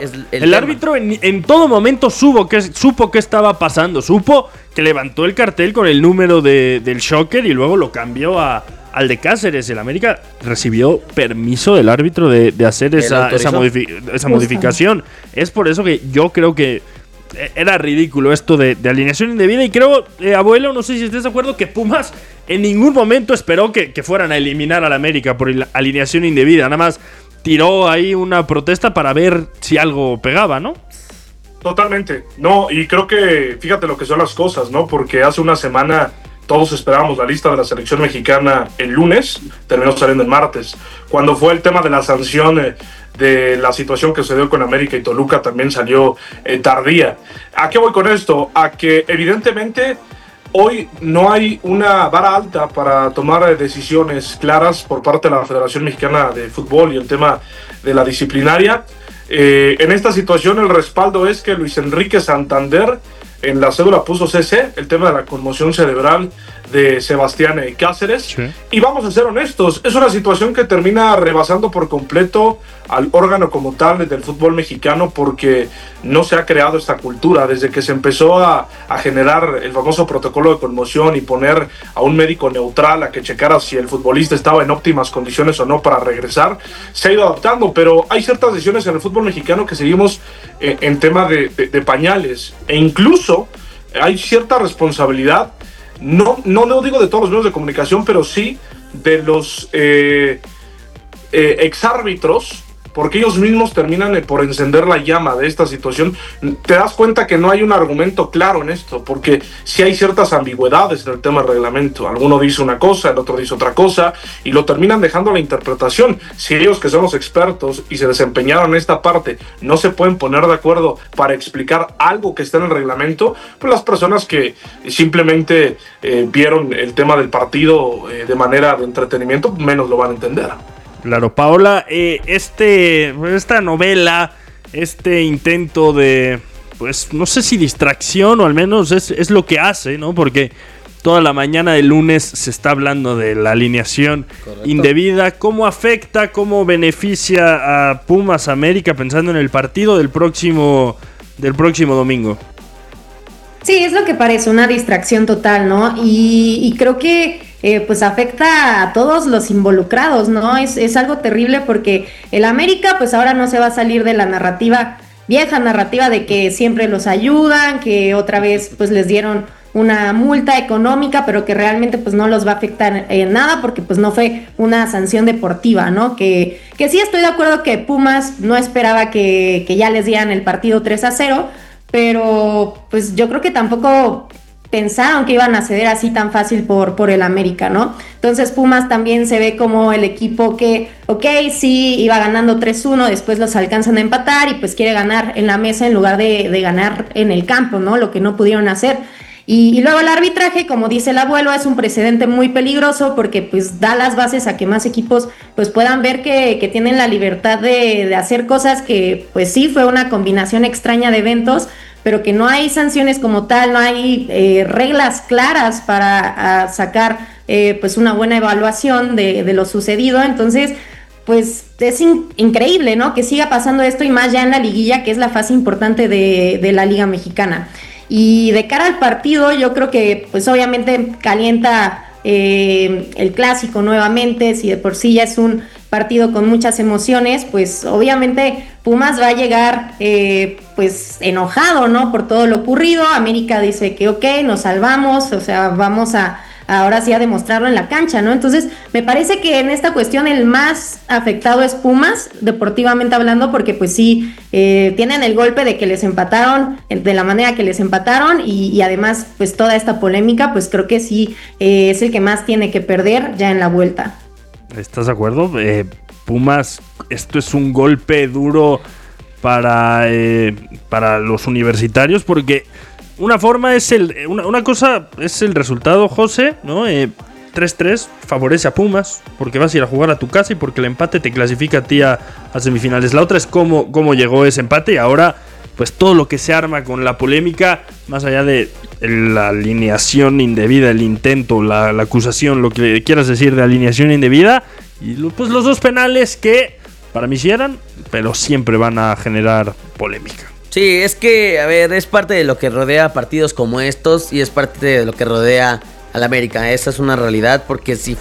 en todo momento supo qué estaba pasando, supo que levantó el cartel con el número del Shocker y luego lo cambió al de Cáceres. El América recibió permiso del árbitro de hacer esa modificación. Es por eso que yo creo que era ridículo esto de alineación indebida. Y creo, abuelo, no sé si estés de acuerdo, que Pumas en ningún momento esperó que fueran a eliminar al América por alineación indebida. Nada más tiró ahí una protesta para ver si algo pegaba, ¿no? Totalmente. No, y creo que fíjate lo que son las cosas, ¿no? Porque hace una semana todos esperábamos la lista de la selección mexicana el lunes, terminó saliendo el martes. Cuando fue el tema de la sanción de la situación que se dio con América y Toluca, también salió tardía. ¿A qué voy con esto? A que evidentemente hoy no hay una vara alta para tomar decisiones claras por parte de la Federación Mexicana de Fútbol y el tema de la disciplinaria. En esta situación el respaldo es que Luis Enrique Santander en la cédula puso CC, el tema de la conmoción cerebral de Sebastián Cáceres. Sí. Y vamos a ser honestos, es una situación que termina rebasando por completo al órgano como tal del fútbol mexicano, porque no se ha creado esta cultura. Desde que se empezó a generar el famoso protocolo de conmoción y poner a un médico neutral a que checara si el futbolista estaba en óptimas condiciones o no para regresar, se ha ido adaptando, pero hay ciertas decisiones en el fútbol mexicano que seguimos en tema de pañales, e incluso hay cierta responsabilidad. No digo de todos los medios de comunicación, pero sí de los exárbitros, porque ellos mismos terminan por encender la llama de esta situación. Te das cuenta que no hay un argumento claro en esto, porque sí hay ciertas ambigüedades en el tema del reglamento. Alguno dice una cosa, el otro dice otra cosa, y lo terminan dejando a la interpretación. Si ellos, que son los expertos y se desempeñaron en esta parte, no se pueden poner de acuerdo para explicar algo que está en el reglamento, pues las personas que simplemente vieron el tema del partido de manera de entretenimiento, menos lo van a entender. Claro, Paola, esta novela, este intento de, pues no sé si distracción, o al menos es lo que hace, ¿no? Porque toda la mañana del lunes se está hablando de la alineación indebida. ¿Cómo afecta, cómo beneficia a Pumas América pensando en el partido del próximo domingo? Sí, es lo que parece, una distracción total, ¿no? Y creo que pues afecta a todos los involucrados, ¿no? Es algo terrible, porque el América pues ahora no se va a salir de la vieja narrativa de que siempre los ayudan, que otra vez pues les dieron una multa económica, pero que realmente pues no los va a afectar en nada, porque pues no fue una sanción deportiva, ¿no? Que sí estoy de acuerdo que Pumas no esperaba que ya les dieran el partido 3-0, pero pues yo creo que tampoco pensaron que iban a ceder así tan fácil por el América, ¿no? Entonces Pumas también se ve como el equipo que, sí, iba ganando 3-1, después los alcanzan a empatar y pues quiere ganar en la mesa en lugar de ganar en el campo, ¿no? Lo que no pudieron hacer. Y luego el arbitraje, como dice el abuelo, es un precedente muy peligroso, porque pues da las bases a que más equipos pues puedan ver que tienen la libertad de hacer cosas que pues sí fue una combinación extraña de eventos, pero que no hay sanciones como tal, no hay reglas claras para sacar pues una buena evaluación de lo sucedido. Entonces pues es increíble, ¿no? Que siga pasando esto, y más ya en la liguilla, que es la fase importante de la Liga Mexicana. Y de cara al partido, yo creo que pues obviamente calienta el clásico nuevamente. Si de por sí ya es un partido con muchas emociones, pues obviamente Pumas va a llegar pues enojado, ¿no? Por todo lo ocurrido. América dice que nos salvamos, o sea, vamos ahora sí a demostrarlo en la cancha, ¿no? Entonces me parece que en esta cuestión el más afectado es Pumas, deportivamente hablando, porque pues sí, tienen el golpe de que les empataron de la manera que les empataron, y además pues toda esta polémica, pues creo que sí es el que más tiene que perder ya en la vuelta. ¿Estás de acuerdo? Pumas, esto es un golpe duro para los universitarios, porque una forma es una cosa es el resultado, José, ¿no? 3-3 favorece a Pumas, porque vas a ir a jugar a tu casa y porque el empate te clasifica a ti a semifinales. La otra es cómo llegó ese empate, y ahora pues todo lo que se arma con la polémica, más allá de la alineación indebida, el intento, la acusación, lo que quieras decir de alineación indebida, y pues los dos penales que para mí sí eran, pero siempre van a generar polémica. Sí, es que, a ver, es parte de lo que rodea partidos como estos, y es parte de lo que rodea al América. Esa es una realidad, porque si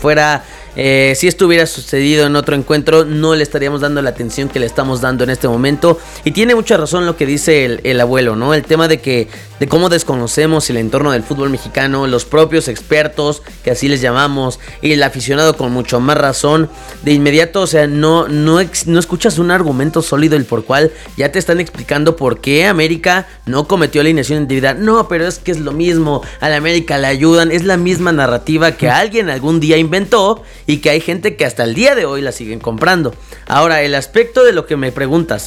esto hubiera sucedido en otro encuentro, no le estaríamos dando la atención que le estamos dando en este momento. Y tiene mucha razón lo que dice el abuelo, ¿no? El tema de cómo desconocemos el entorno del fútbol mexicano, los propios expertos, que así les llamamos, y el aficionado con mucho más razón. De inmediato, o sea, no escuchas un argumento sólido el por cual ya te están explicando por qué América no cometió alineación indebida. No, pero es que es lo mismo, a la América le ayudan, es la misma narrativa que alguien algún día inventó, y que hay gente que hasta el día de hoy la siguen comprando. Ahora, el aspecto de lo que me preguntas,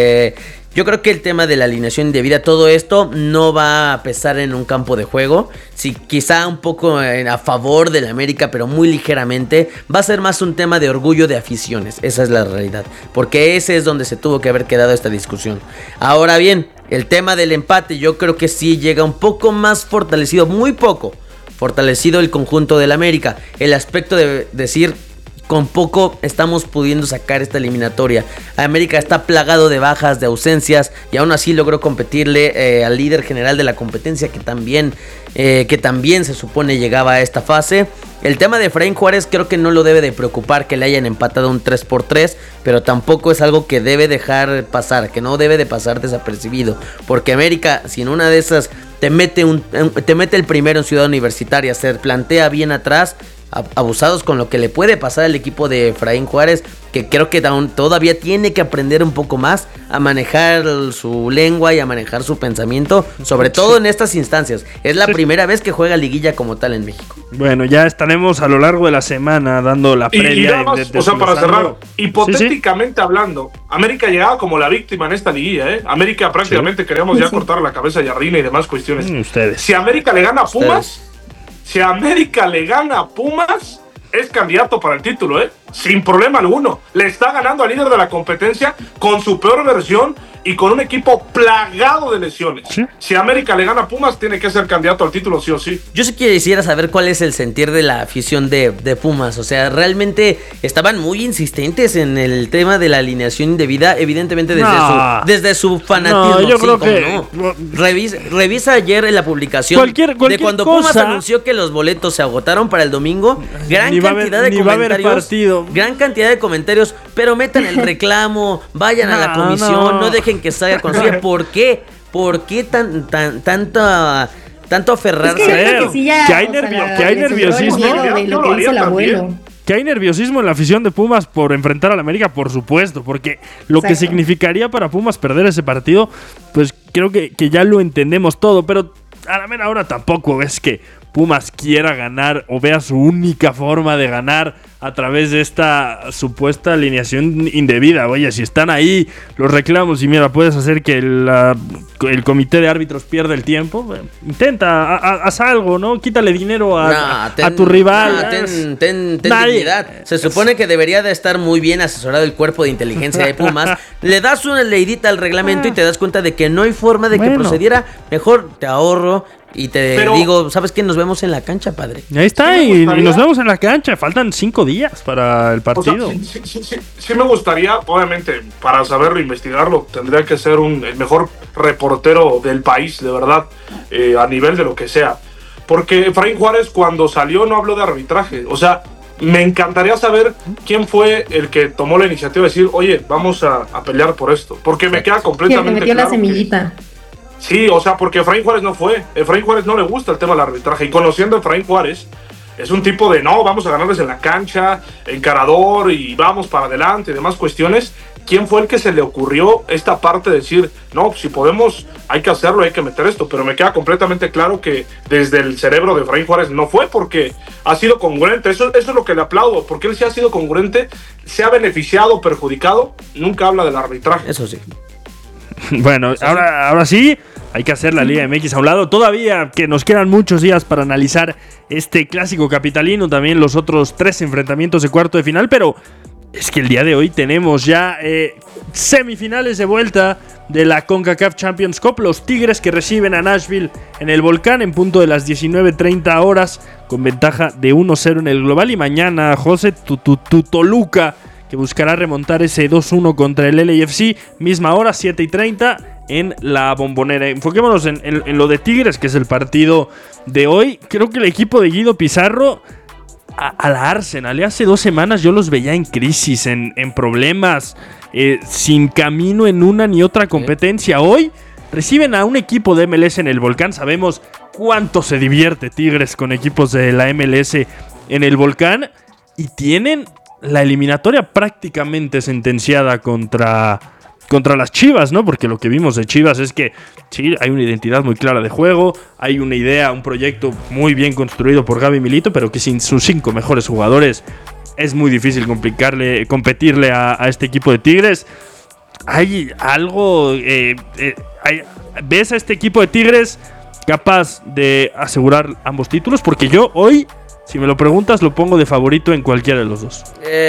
yo creo que el tema de la alineación indebida, todo esto no va a pesar en un campo de juego. Sí, quizá un poco a favor del América, pero muy ligeramente. Va a ser más un tema de orgullo de aficiones, esa es la realidad, porque ese es donde se tuvo que haber quedado esta discusión. Ahora bien, el tema del empate, yo creo que sí llega un poco más fortalecido, muy poco fortalecido el conjunto del América. El aspecto de decir, con poco estamos pudiendo sacar esta eliminatoria. América está plagado de bajas, de ausencias, y aún así logró competirle al líder general de la competencia, que también se supone llegaba a esta fase. El tema de Efraín Juárez creo que no lo debe de preocupar que le hayan empatado un 3-3, pero tampoco es algo que debe dejar pasar, que no debe de pasar desapercibido, porque América, si en una de esas te mete el primero en Ciudad Universitaria, se plantea bien atrás, abusados con lo que le puede pasar al equipo de Efraín Juárez, que creo que todavía tiene que aprender un poco más a manejar su lengua y a manejar su pensamiento, sobre todo en estas instancias. Es la primera vez que juega liguilla como tal en México. Bueno, ya estaremos a lo largo de la semana dando la previa. Y nada más, o sea, para cerrar, hipotéticamente hablando, América llegaba como la víctima en esta liguilla, ¿eh? América prácticamente queríamos ya cortar la cabeza a Jardine y demás cuestiones. Ustedes. Si América le gana a Pumas, es candidato para el título, sin problema alguno. Le está ganando al líder de la competencia con su peor versión y con un equipo plagado de lesiones. ¿Sí? Si América le gana a Pumas, tiene que ser candidato al título sí o sí. Yo sí quisiera saber cuál es el sentir de la afición de Pumas. O sea, realmente estaban muy insistentes en el tema de la alineación indebida, evidentemente desde su fanatismo. No, yo creo que revisa ayer en la publicación de cuando Pumas anunció que los boletos se agotaron para el domingo. Gran cantidad de comentarios, pero metan el reclamo, vayan a la comisión, no dejen que salga con suya. ¿Por qué? ¿Por qué tanto aferrarse? Que hay nerviosismo. Que hay nerviosismo en la afición de Pumas por enfrentar al América, por supuesto, porque lo que significaría para Pumas perder ese partido, pues creo que ya lo entendemos todo, pero a la mera hora tampoco es que Pumas quiera ganar o vea su única forma de ganar a través de esta supuesta alineación indebida. Oye, si están ahí los reclamos y mira, puedes hacer que el comité de árbitros pierda el tiempo, intenta, haz algo, ¿no? Quítale dinero a tu rival. Ten dignidad. Se supone que debería de estar muy bien asesorado el cuerpo de inteligencia de Pumas. Le das una leidita al reglamento y te das cuenta de que no hay forma de que procediera. Mejor te ahorro y digo, ¿sabes qué? Nos vemos en la cancha, padre. Ahí está, y nos vemos en la cancha. Faltan 5 días para el partido. O sea, sí me gustaría, obviamente, para saberlo, investigarlo, tendría que ser el mejor reportero del país, de verdad, a nivel de lo que sea. Porque Efraín Juárez, cuando salió, no habló de arbitraje. O sea, me encantaría saber quién fue el que tomó la iniciativa de decir, oye, vamos a pelear por esto. Porque me queda completamente claro. Que metió la semillita. Sí, o sea, porque Efraín Juárez no fue. Efraín Juárez no le gusta el tema del arbitraje. Y conociendo a Efraín Juárez, es un tipo de no, vamos a ganarles en la cancha, encarador y vamos para adelante y demás cuestiones. ¿Quién fue el que se le ocurrió esta parte de decir, no, si podemos, hay que hacerlo, hay que meter esto? Pero me queda completamente claro que desde el cerebro de Efraín Juárez no fue, porque ha sido congruente. Eso es lo que le aplaudo, porque él sí ha sido congruente, se ha beneficiado, perjudicado, nunca habla del arbitraje. Eso sí. Bueno, ahora sí, hay que hacer la Liga MX a un lado. Todavía que nos quedan muchos días para analizar este clásico capitalino, también los otros 3 enfrentamientos de cuarto de final, pero es que el día de hoy tenemos ya semifinales de vuelta de la CONCACAF Champions Cup. Los Tigres que reciben a Nashville en el Volcán en punto de las 19:30 horas, con ventaja de 1-0 en el global. Y mañana, José, tu Toluca, que buscará remontar ese 2-1 contra el LAFC, misma hora, 7:30 en la Bombonera. Enfoquémonos en lo de Tigres, que es el partido de hoy. Creo que el equipo de Guido Pizarro a la Arsenal, hace 2 semanas yo los veía en crisis, en problemas, sin camino en una ni otra competencia. Hoy reciben a un equipo de MLS en el Volcán. Sabemos cuánto se divierte Tigres con equipos de la MLS en el Volcán, y tienen la eliminatoria prácticamente sentenciada contra las Chivas, ¿no? Porque lo que vimos de Chivas es que sí, hay una identidad muy clara de juego, hay una idea, un proyecto muy bien construido por Gaby Milito, pero que sin sus 5 mejores jugadores es muy difícil competirle a este equipo de Tigres. Hay algo... ¿ves a este equipo de Tigres capaz de asegurar ambos títulos? Porque yo hoy, si me lo preguntas, lo pongo de favorito en cualquiera de los dos.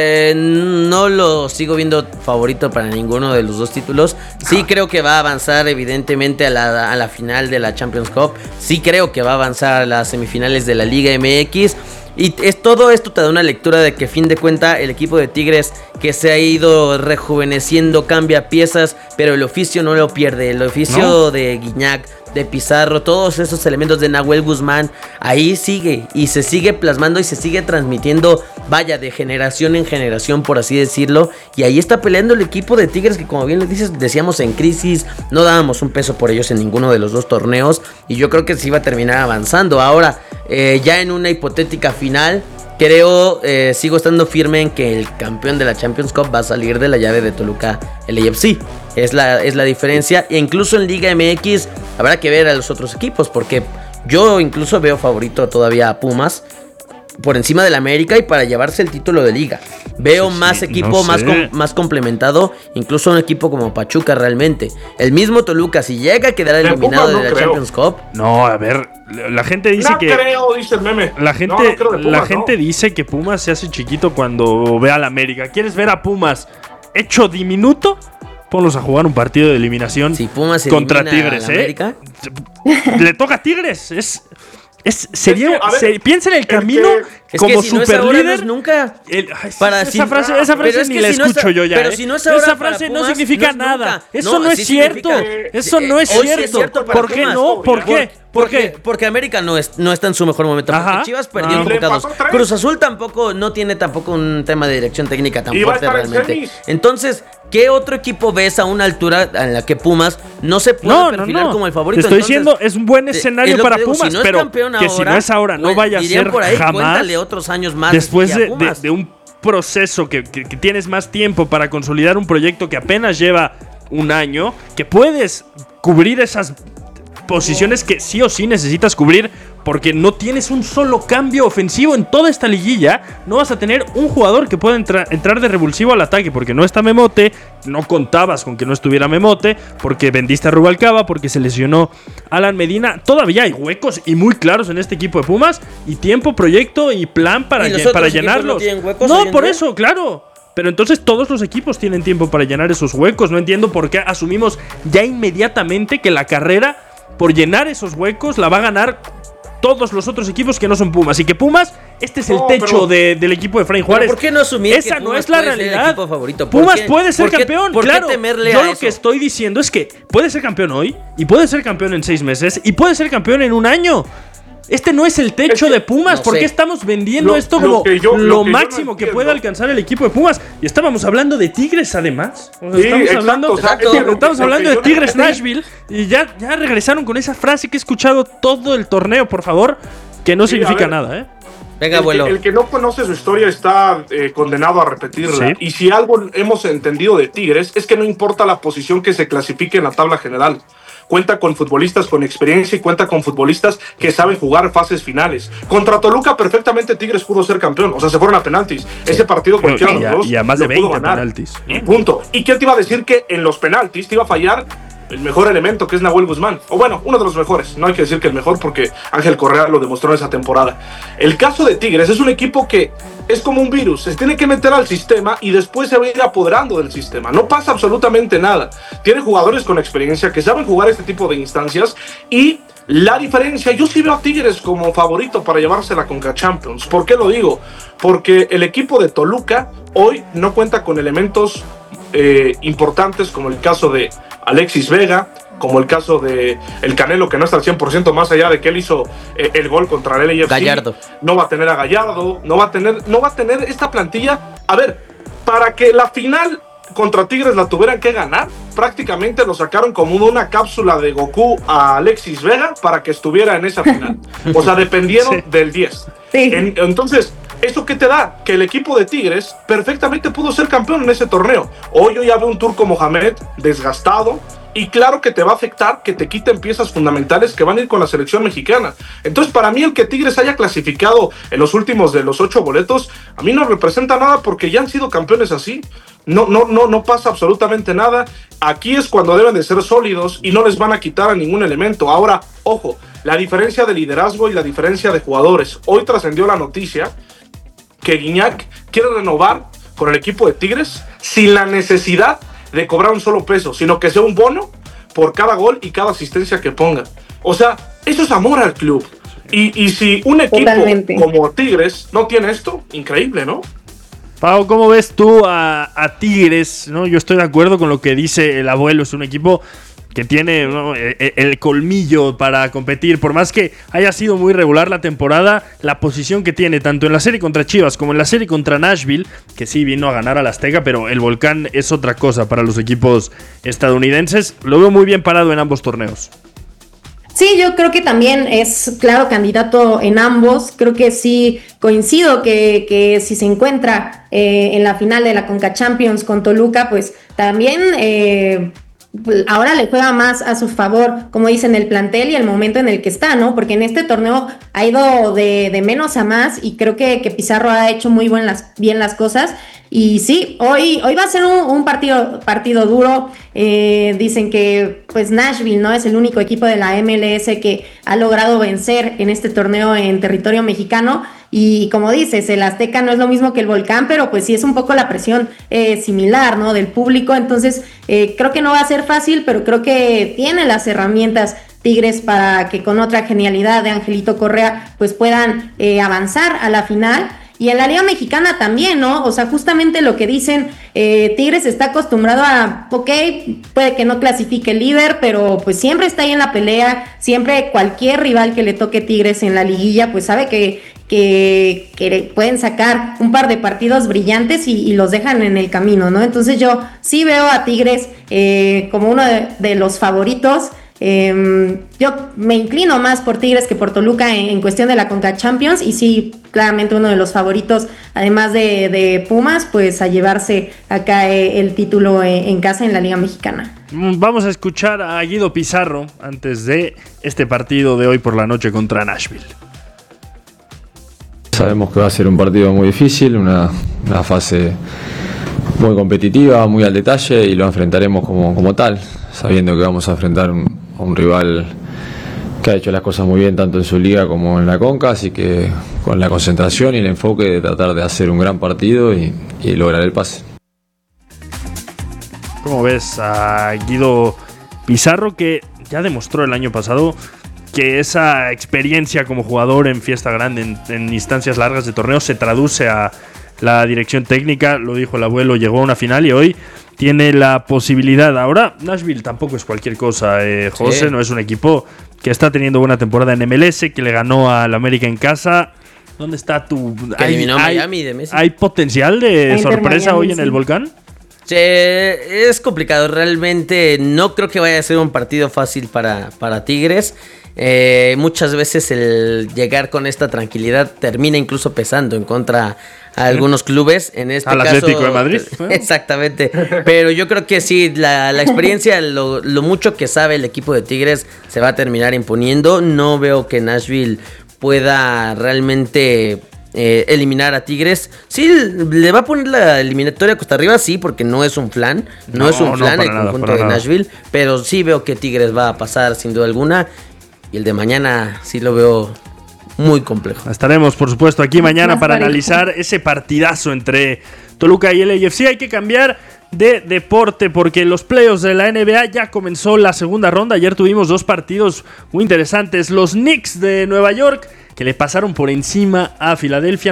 No lo sigo viendo favorito para ninguno de los dos títulos. Sí creo que va a avanzar evidentemente a la final de la Champions Cup. Sí creo que va a avanzar a las semifinales de la Liga MX. Y todo esto te da una lectura de que, a fin de cuentas, el equipo de Tigres, que se ha ido rejuveneciendo, cambia piezas, pero el oficio no lo pierde. El oficio de Guiñac, de Pizarro, todos esos elementos de Nahuel Guzmán, ahí sigue y se sigue plasmando y se sigue transmitiendo, vaya, de generación en generación, por así decirlo. Y ahí está peleando el equipo de Tigres, que como bien les dices, decíamos en crisis, no dábamos un peso por ellos en ninguno de los dos torneos, y yo creo que se iba a terminar avanzando. Ahora, ya en una hipotética final, creo, sigo estando firme en que el campeón de la Champions Cup va a salir de la llave de Toluca, el AFC. Es la diferencia. E incluso en Liga MX habrá que ver a los otros equipos, porque yo incluso veo favorito todavía a Pumas por encima del América y para llevarse el título de Liga. Veo más equipo, más complementado, incluso un equipo como Pachuca realmente. El mismo Toluca, si llega a quedar eliminado de la Champions Cup. No, a ver, la gente dice no creo, dice el meme. La gente dice que Pumas se hace chiquito cuando ve al América. ¿Quieres ver a Pumas hecho diminuto? Ponlos a jugar un partido de eliminación contra Tigres, Le toca a Tigres. Piensa en el camino como superlíder. Nunca. Esa frase ni la escucho yo ya. Pero si no es ahora, esa frase no significa nada. Eso no es cierto. Eso no es cierto. ¿Por qué no? ¿Por qué? Porque América no está en su mejor momento. Porque Chivas perdió enfocados. Cruz Azul no tiene tampoco un tema de dirección técnica tan fuerte realmente. Entonces, ¿qué otro equipo ves a una altura en la que Pumas no se puede perfilar como el favorito? Te estoy diciendo, es un buen escenario para Pumas, pero que si no es ahora, no vaya a ser jamás. Otros años más después de un proceso que tienes más tiempo para consolidar un proyecto que apenas lleva un año, que puedes cubrir esas posiciones que sí o sí necesitas cubrir, porque no tienes un solo cambio ofensivo en toda esta liguilla. No vas a tener un jugador que pueda entrar de revulsivo al ataque, porque no está Memote. No contabas con que no estuviera Memote, porque vendiste a Rubalcaba, porque se lesionó Alan Medina. Todavía hay huecos y muy claros en este equipo de Pumas, y tiempo, proyecto y plan para llenarlos. No, por eso, claro. Pero entonces todos los equipos tienen tiempo para llenar esos huecos. No entiendo por qué asumimos ya inmediatamente que la carrera por llenar esos huecos la va a ganar todos los otros equipos que no son Pumas. Y que Pumas, este es el techo del equipo de Efraín Juárez. ¿Por qué no asumir esa que no es la realidad? Pumas puede ser campeón, claro. Yo lo que estoy diciendo es que puede ser campeón hoy, y puede ser campeón en 6 meses, y puede ser campeón en un año. Este no es el techo de Pumas. ¿Por qué estamos vendiendo esto como lo máximo que puede alcanzar el equipo de Pumas? Y estábamos hablando de Tigres, además. Estamos hablando de Tigres Nashville. Y ya regresaron con esa frase que he escuchado todo el torneo, por favor, que no significa nada, ¿eh? Venga, abuelo. El que no conoce su historia está condenado a repetirla. Y si algo hemos entendido de Tigres es que no importa la posición que se clasifique en la tabla general. Cuenta con futbolistas con experiencia y cuenta con futbolistas que saben jugar fases finales. Contra Toluca perfectamente Tigres pudo ser campeón. O sea, se fueron a penaltis. Ese partido cualquiera de los dos. Y a más de 20 penaltis. Y punto. ¿Y quién te iba a decir que en los penaltis te iba a fallar el mejor elemento, que es Nahuel Guzmán? O bueno, uno de los mejores. No hay que decir que el mejor, porque Ángel Correa lo demostró en esa temporada. El caso de Tigres es un equipo que es como un virus. Se tiene que meter al sistema y después se va a ir apoderando del sistema. No pasa absolutamente nada. Tiene jugadores con experiencia que saben jugar este tipo de instancias. Y la diferencia, yo sí veo a Tigres como favorito para llevarse la Conca Champions. ¿Por qué lo digo? Porque el equipo de Toluca hoy no cuenta con elementos importantes, como el caso de Alexis Vega, como el caso de el Canelo, que no está al 100%, más allá de que él hizo el gol contra el LAFC. Gallardo. No va a tener a Gallardo, no va a tener esta plantilla. A ver, para que la final contra Tigres la tuvieran que ganar, prácticamente lo sacaron como una cápsula de Goku a Alexis Vega para que estuviera en esa final. O sea, dependieron del 10. Entonces, ¿eso qué te da? Que el equipo de Tigres perfectamente pudo ser campeón en ese torneo. Hoy yo ya veo un Turco Mohamed desgastado, y claro que te va a afectar que te quiten piezas fundamentales que van a ir con la selección mexicana. Entonces, para mí, el que Tigres haya clasificado en los últimos de los 8 boletos, a mí no representa nada, porque ya han sido campeones así. No pasa absolutamente nada. Aquí es cuando deben de ser sólidos y no les van a quitar a ningún elemento. Ahora, ojo, la diferencia de liderazgo y la diferencia de jugadores. Hoy trascendió la noticia que Guiñac quiere renovar con el equipo de Tigres sin la necesidad de cobrar un solo peso, sino que sea un bono por cada gol y cada asistencia que ponga. O sea, eso es amor al club. Y si un equipo como Tigres no tiene esto, increíble, ¿no? Pau, ¿cómo ves tú a Tigres? ¿No? Yo estoy de acuerdo con lo que dice el abuelo. Es un equipo que tiene, ¿no?, el colmillo para competir. Por más que haya sido muy regular la temporada, la posición que tiene tanto en la serie contra Chivas como en la serie contra Nashville, que sí vino a ganar al Azteca, pero el Volcán es otra cosa para los equipos estadounidenses. Lo veo muy bien parado en ambos torneos. Sí, yo creo que también es claro candidato en ambos. Creo que sí coincido que si se encuentra en la final de la Conca Champions con Toluca, pues también ahora le juega más a su favor, como dicen, el plantel y el momento en el que está, ¿no? Porque en este torneo ha ido de menos a más y creo que Pizarro ha hecho muy bien las cosas. Y sí, hoy va a ser un partido duro. Dicen que pues Nashville, ¿no?, es el único equipo de la MLS que ha logrado vencer en este torneo en territorio mexicano. Y como dices, el Azteca no es lo mismo que el Volcán, pero pues sí es un poco la presión similar, ¿no?, del público. Entonces creo que no va a ser fácil, pero creo que tiene las herramientas Tigres para que con otra genialidad de Angelito Correa pues puedan avanzar a la final. Y en la Liga Mexicana también, ¿no? O sea, justamente lo que dicen, Tigres está acostumbrado a, ok, puede que no clasifique el líder, pero pues siempre está ahí en la pelea, siempre cualquier rival que le toque Tigres en la liguilla, pues sabe que pueden sacar un par de partidos brillantes y los dejan en el camino, ¿no? Entonces yo sí veo a Tigres como uno de los favoritos. Yo me inclino más por Tigres que por Toluca en cuestión de la Conca Champions, y sí, claramente uno de los favoritos, además de Pumas, pues a llevarse acá el título en casa en la Liga Mexicana. Vamos a escuchar a Guido Pizarro antes de este partido de hoy por la noche contra Nashville. Sabemos que va a ser un partido muy difícil, una fase muy competitiva, muy al detalle, y lo enfrentaremos como tal, sabiendo que vamos a enfrentar a un rival que ha hecho las cosas muy bien tanto en su liga como en la Conca, así que con la concentración y el enfoque de tratar de hacer un gran partido y lograr el pase. ¿Cómo ves a Guido Pizarro, que ya demostró el año pasado que esa experiencia como jugador en fiesta grande, en instancias largas de torneo, se traduce a la dirección técnica? Lo dijo el abuelo, llegó a una final y hoy tiene la posibilidad. Ahora, Nashville tampoco es cualquier cosa, José, sí. No es un equipo que está teniendo buena temporada en MLS, que le ganó al América en casa. ¿Dónde está tu...? Que eliminó a Miami de Messi. ¿Hay potencial de sorpresa hoy en el Volcán? Sí, es complicado, realmente no creo que vaya a ser un partido fácil para Tigres. Muchas veces el llegar con esta tranquilidad termina incluso pesando en contra a algunos clubes, en este al caso Atlético de Madrid. Exactamente, pero yo creo que sí, la experiencia, lo mucho que sabe el equipo de Tigres se va a terminar imponiendo. No veo que Nashville pueda realmente eliminar a Tigres. Sí, le va a poner la eliminatoria a Costa Arriba, sí, porque no es un flan, no es un flan el conjunto de Nashville, pero sí veo que Tigres va a pasar sin duda alguna, y el de mañana sí lo veo muy complejo. Estaremos, por supuesto, aquí mañana para analizar ese partidazo entre Toluca y LAFC. Hay que cambiar de deporte porque los playoffs de la NBA ya comenzó la segunda ronda. Ayer tuvimos dos partidos muy interesantes. Los Knicks de Nueva York, que le pasaron por encima a Filadelfia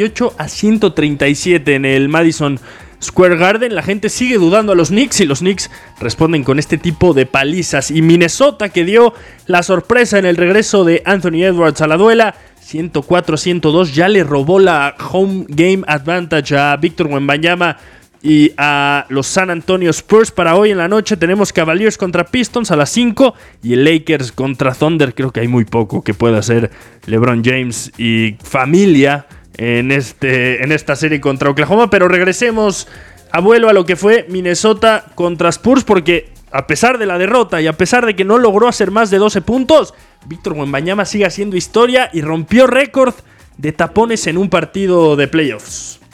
98-137 en el Madison Square Garden. La gente sigue dudando a los Knicks y los Knicks responden con este tipo de palizas. Y Minnesota, que dio la sorpresa en el regreso de Anthony Edwards a la duela, 104-102, ya le robó la home game advantage a Víctor Wembanyama y a los San Antonio Spurs. Para hoy en la noche tenemos Cavaliers contra Pistons a las 5 y el Lakers contra Thunder. Creo que hay muy poco que pueda hacer LeBron James y familia en esta serie contra Oklahoma, pero regresemos, abuelo, a lo que fue Minnesota contra Spurs, porque a pesar de la derrota y a pesar de que no logró hacer más de 12 puntos, Víctor Wembanyama sigue haciendo historia y rompió récord de tapones en un partido de playoffs.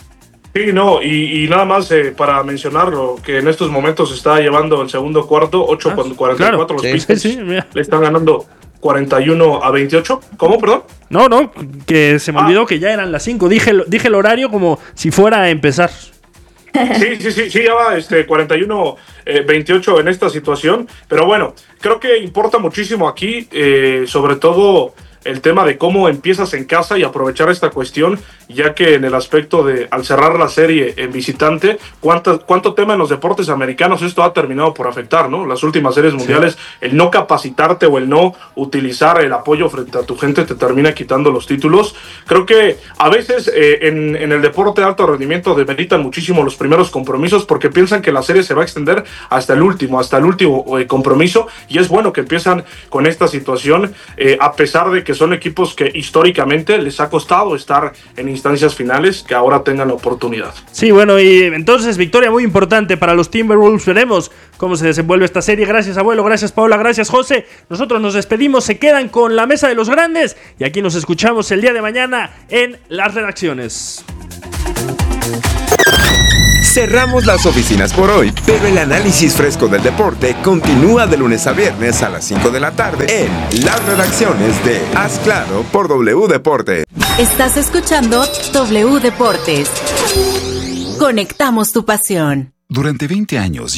Sí, no, y nada más para mencionarlo, que en estos momentos se está llevando el segundo cuarto, 8-44, claro. Los Pistons le están ganando 41-28. ¿Cómo, perdón? No, que se me olvidó que ya eran las 5. Dije el horario como si fuera a empezar. Sí, ya va 41-28 en esta situación, pero bueno, creo que importa muchísimo aquí, sobre todo el tema de cómo empiezas en casa y aprovechar esta cuestión, ya que en el aspecto de al cerrar la serie en visitante, cuánto tema en los deportes americanos esto ha terminado por afectar, ¿no? Las últimas series mundiales, el no capacitarte o el no utilizar el apoyo frente a tu gente te termina quitando los títulos. Creo que a veces en el deporte de alto rendimiento demeritan muchísimo los primeros compromisos porque piensan que la serie se va a extender hasta el último compromiso, y es bueno que empiezan con esta situación, a pesar de que son equipos que históricamente les ha costado estar en instancias finales, que ahora tengan la oportunidad. Sí, bueno, y entonces victoria muy importante para los Timberwolves. Veremos cómo se desenvuelve esta serie. Gracias, abuelo, gracias, Paola, gracias, José. Nosotros nos despedimos, se quedan con la mesa de los grandes y aquí nos escuchamos el día de mañana en las redacciones. Cerramos las oficinas por hoy, pero el análisis fresco del deporte continúa de lunes a viernes a las 5 de la tarde en las redacciones de Haz Claro por W Deporte. Estás escuchando W Deportes. Conectamos tu pasión. Durante 20 años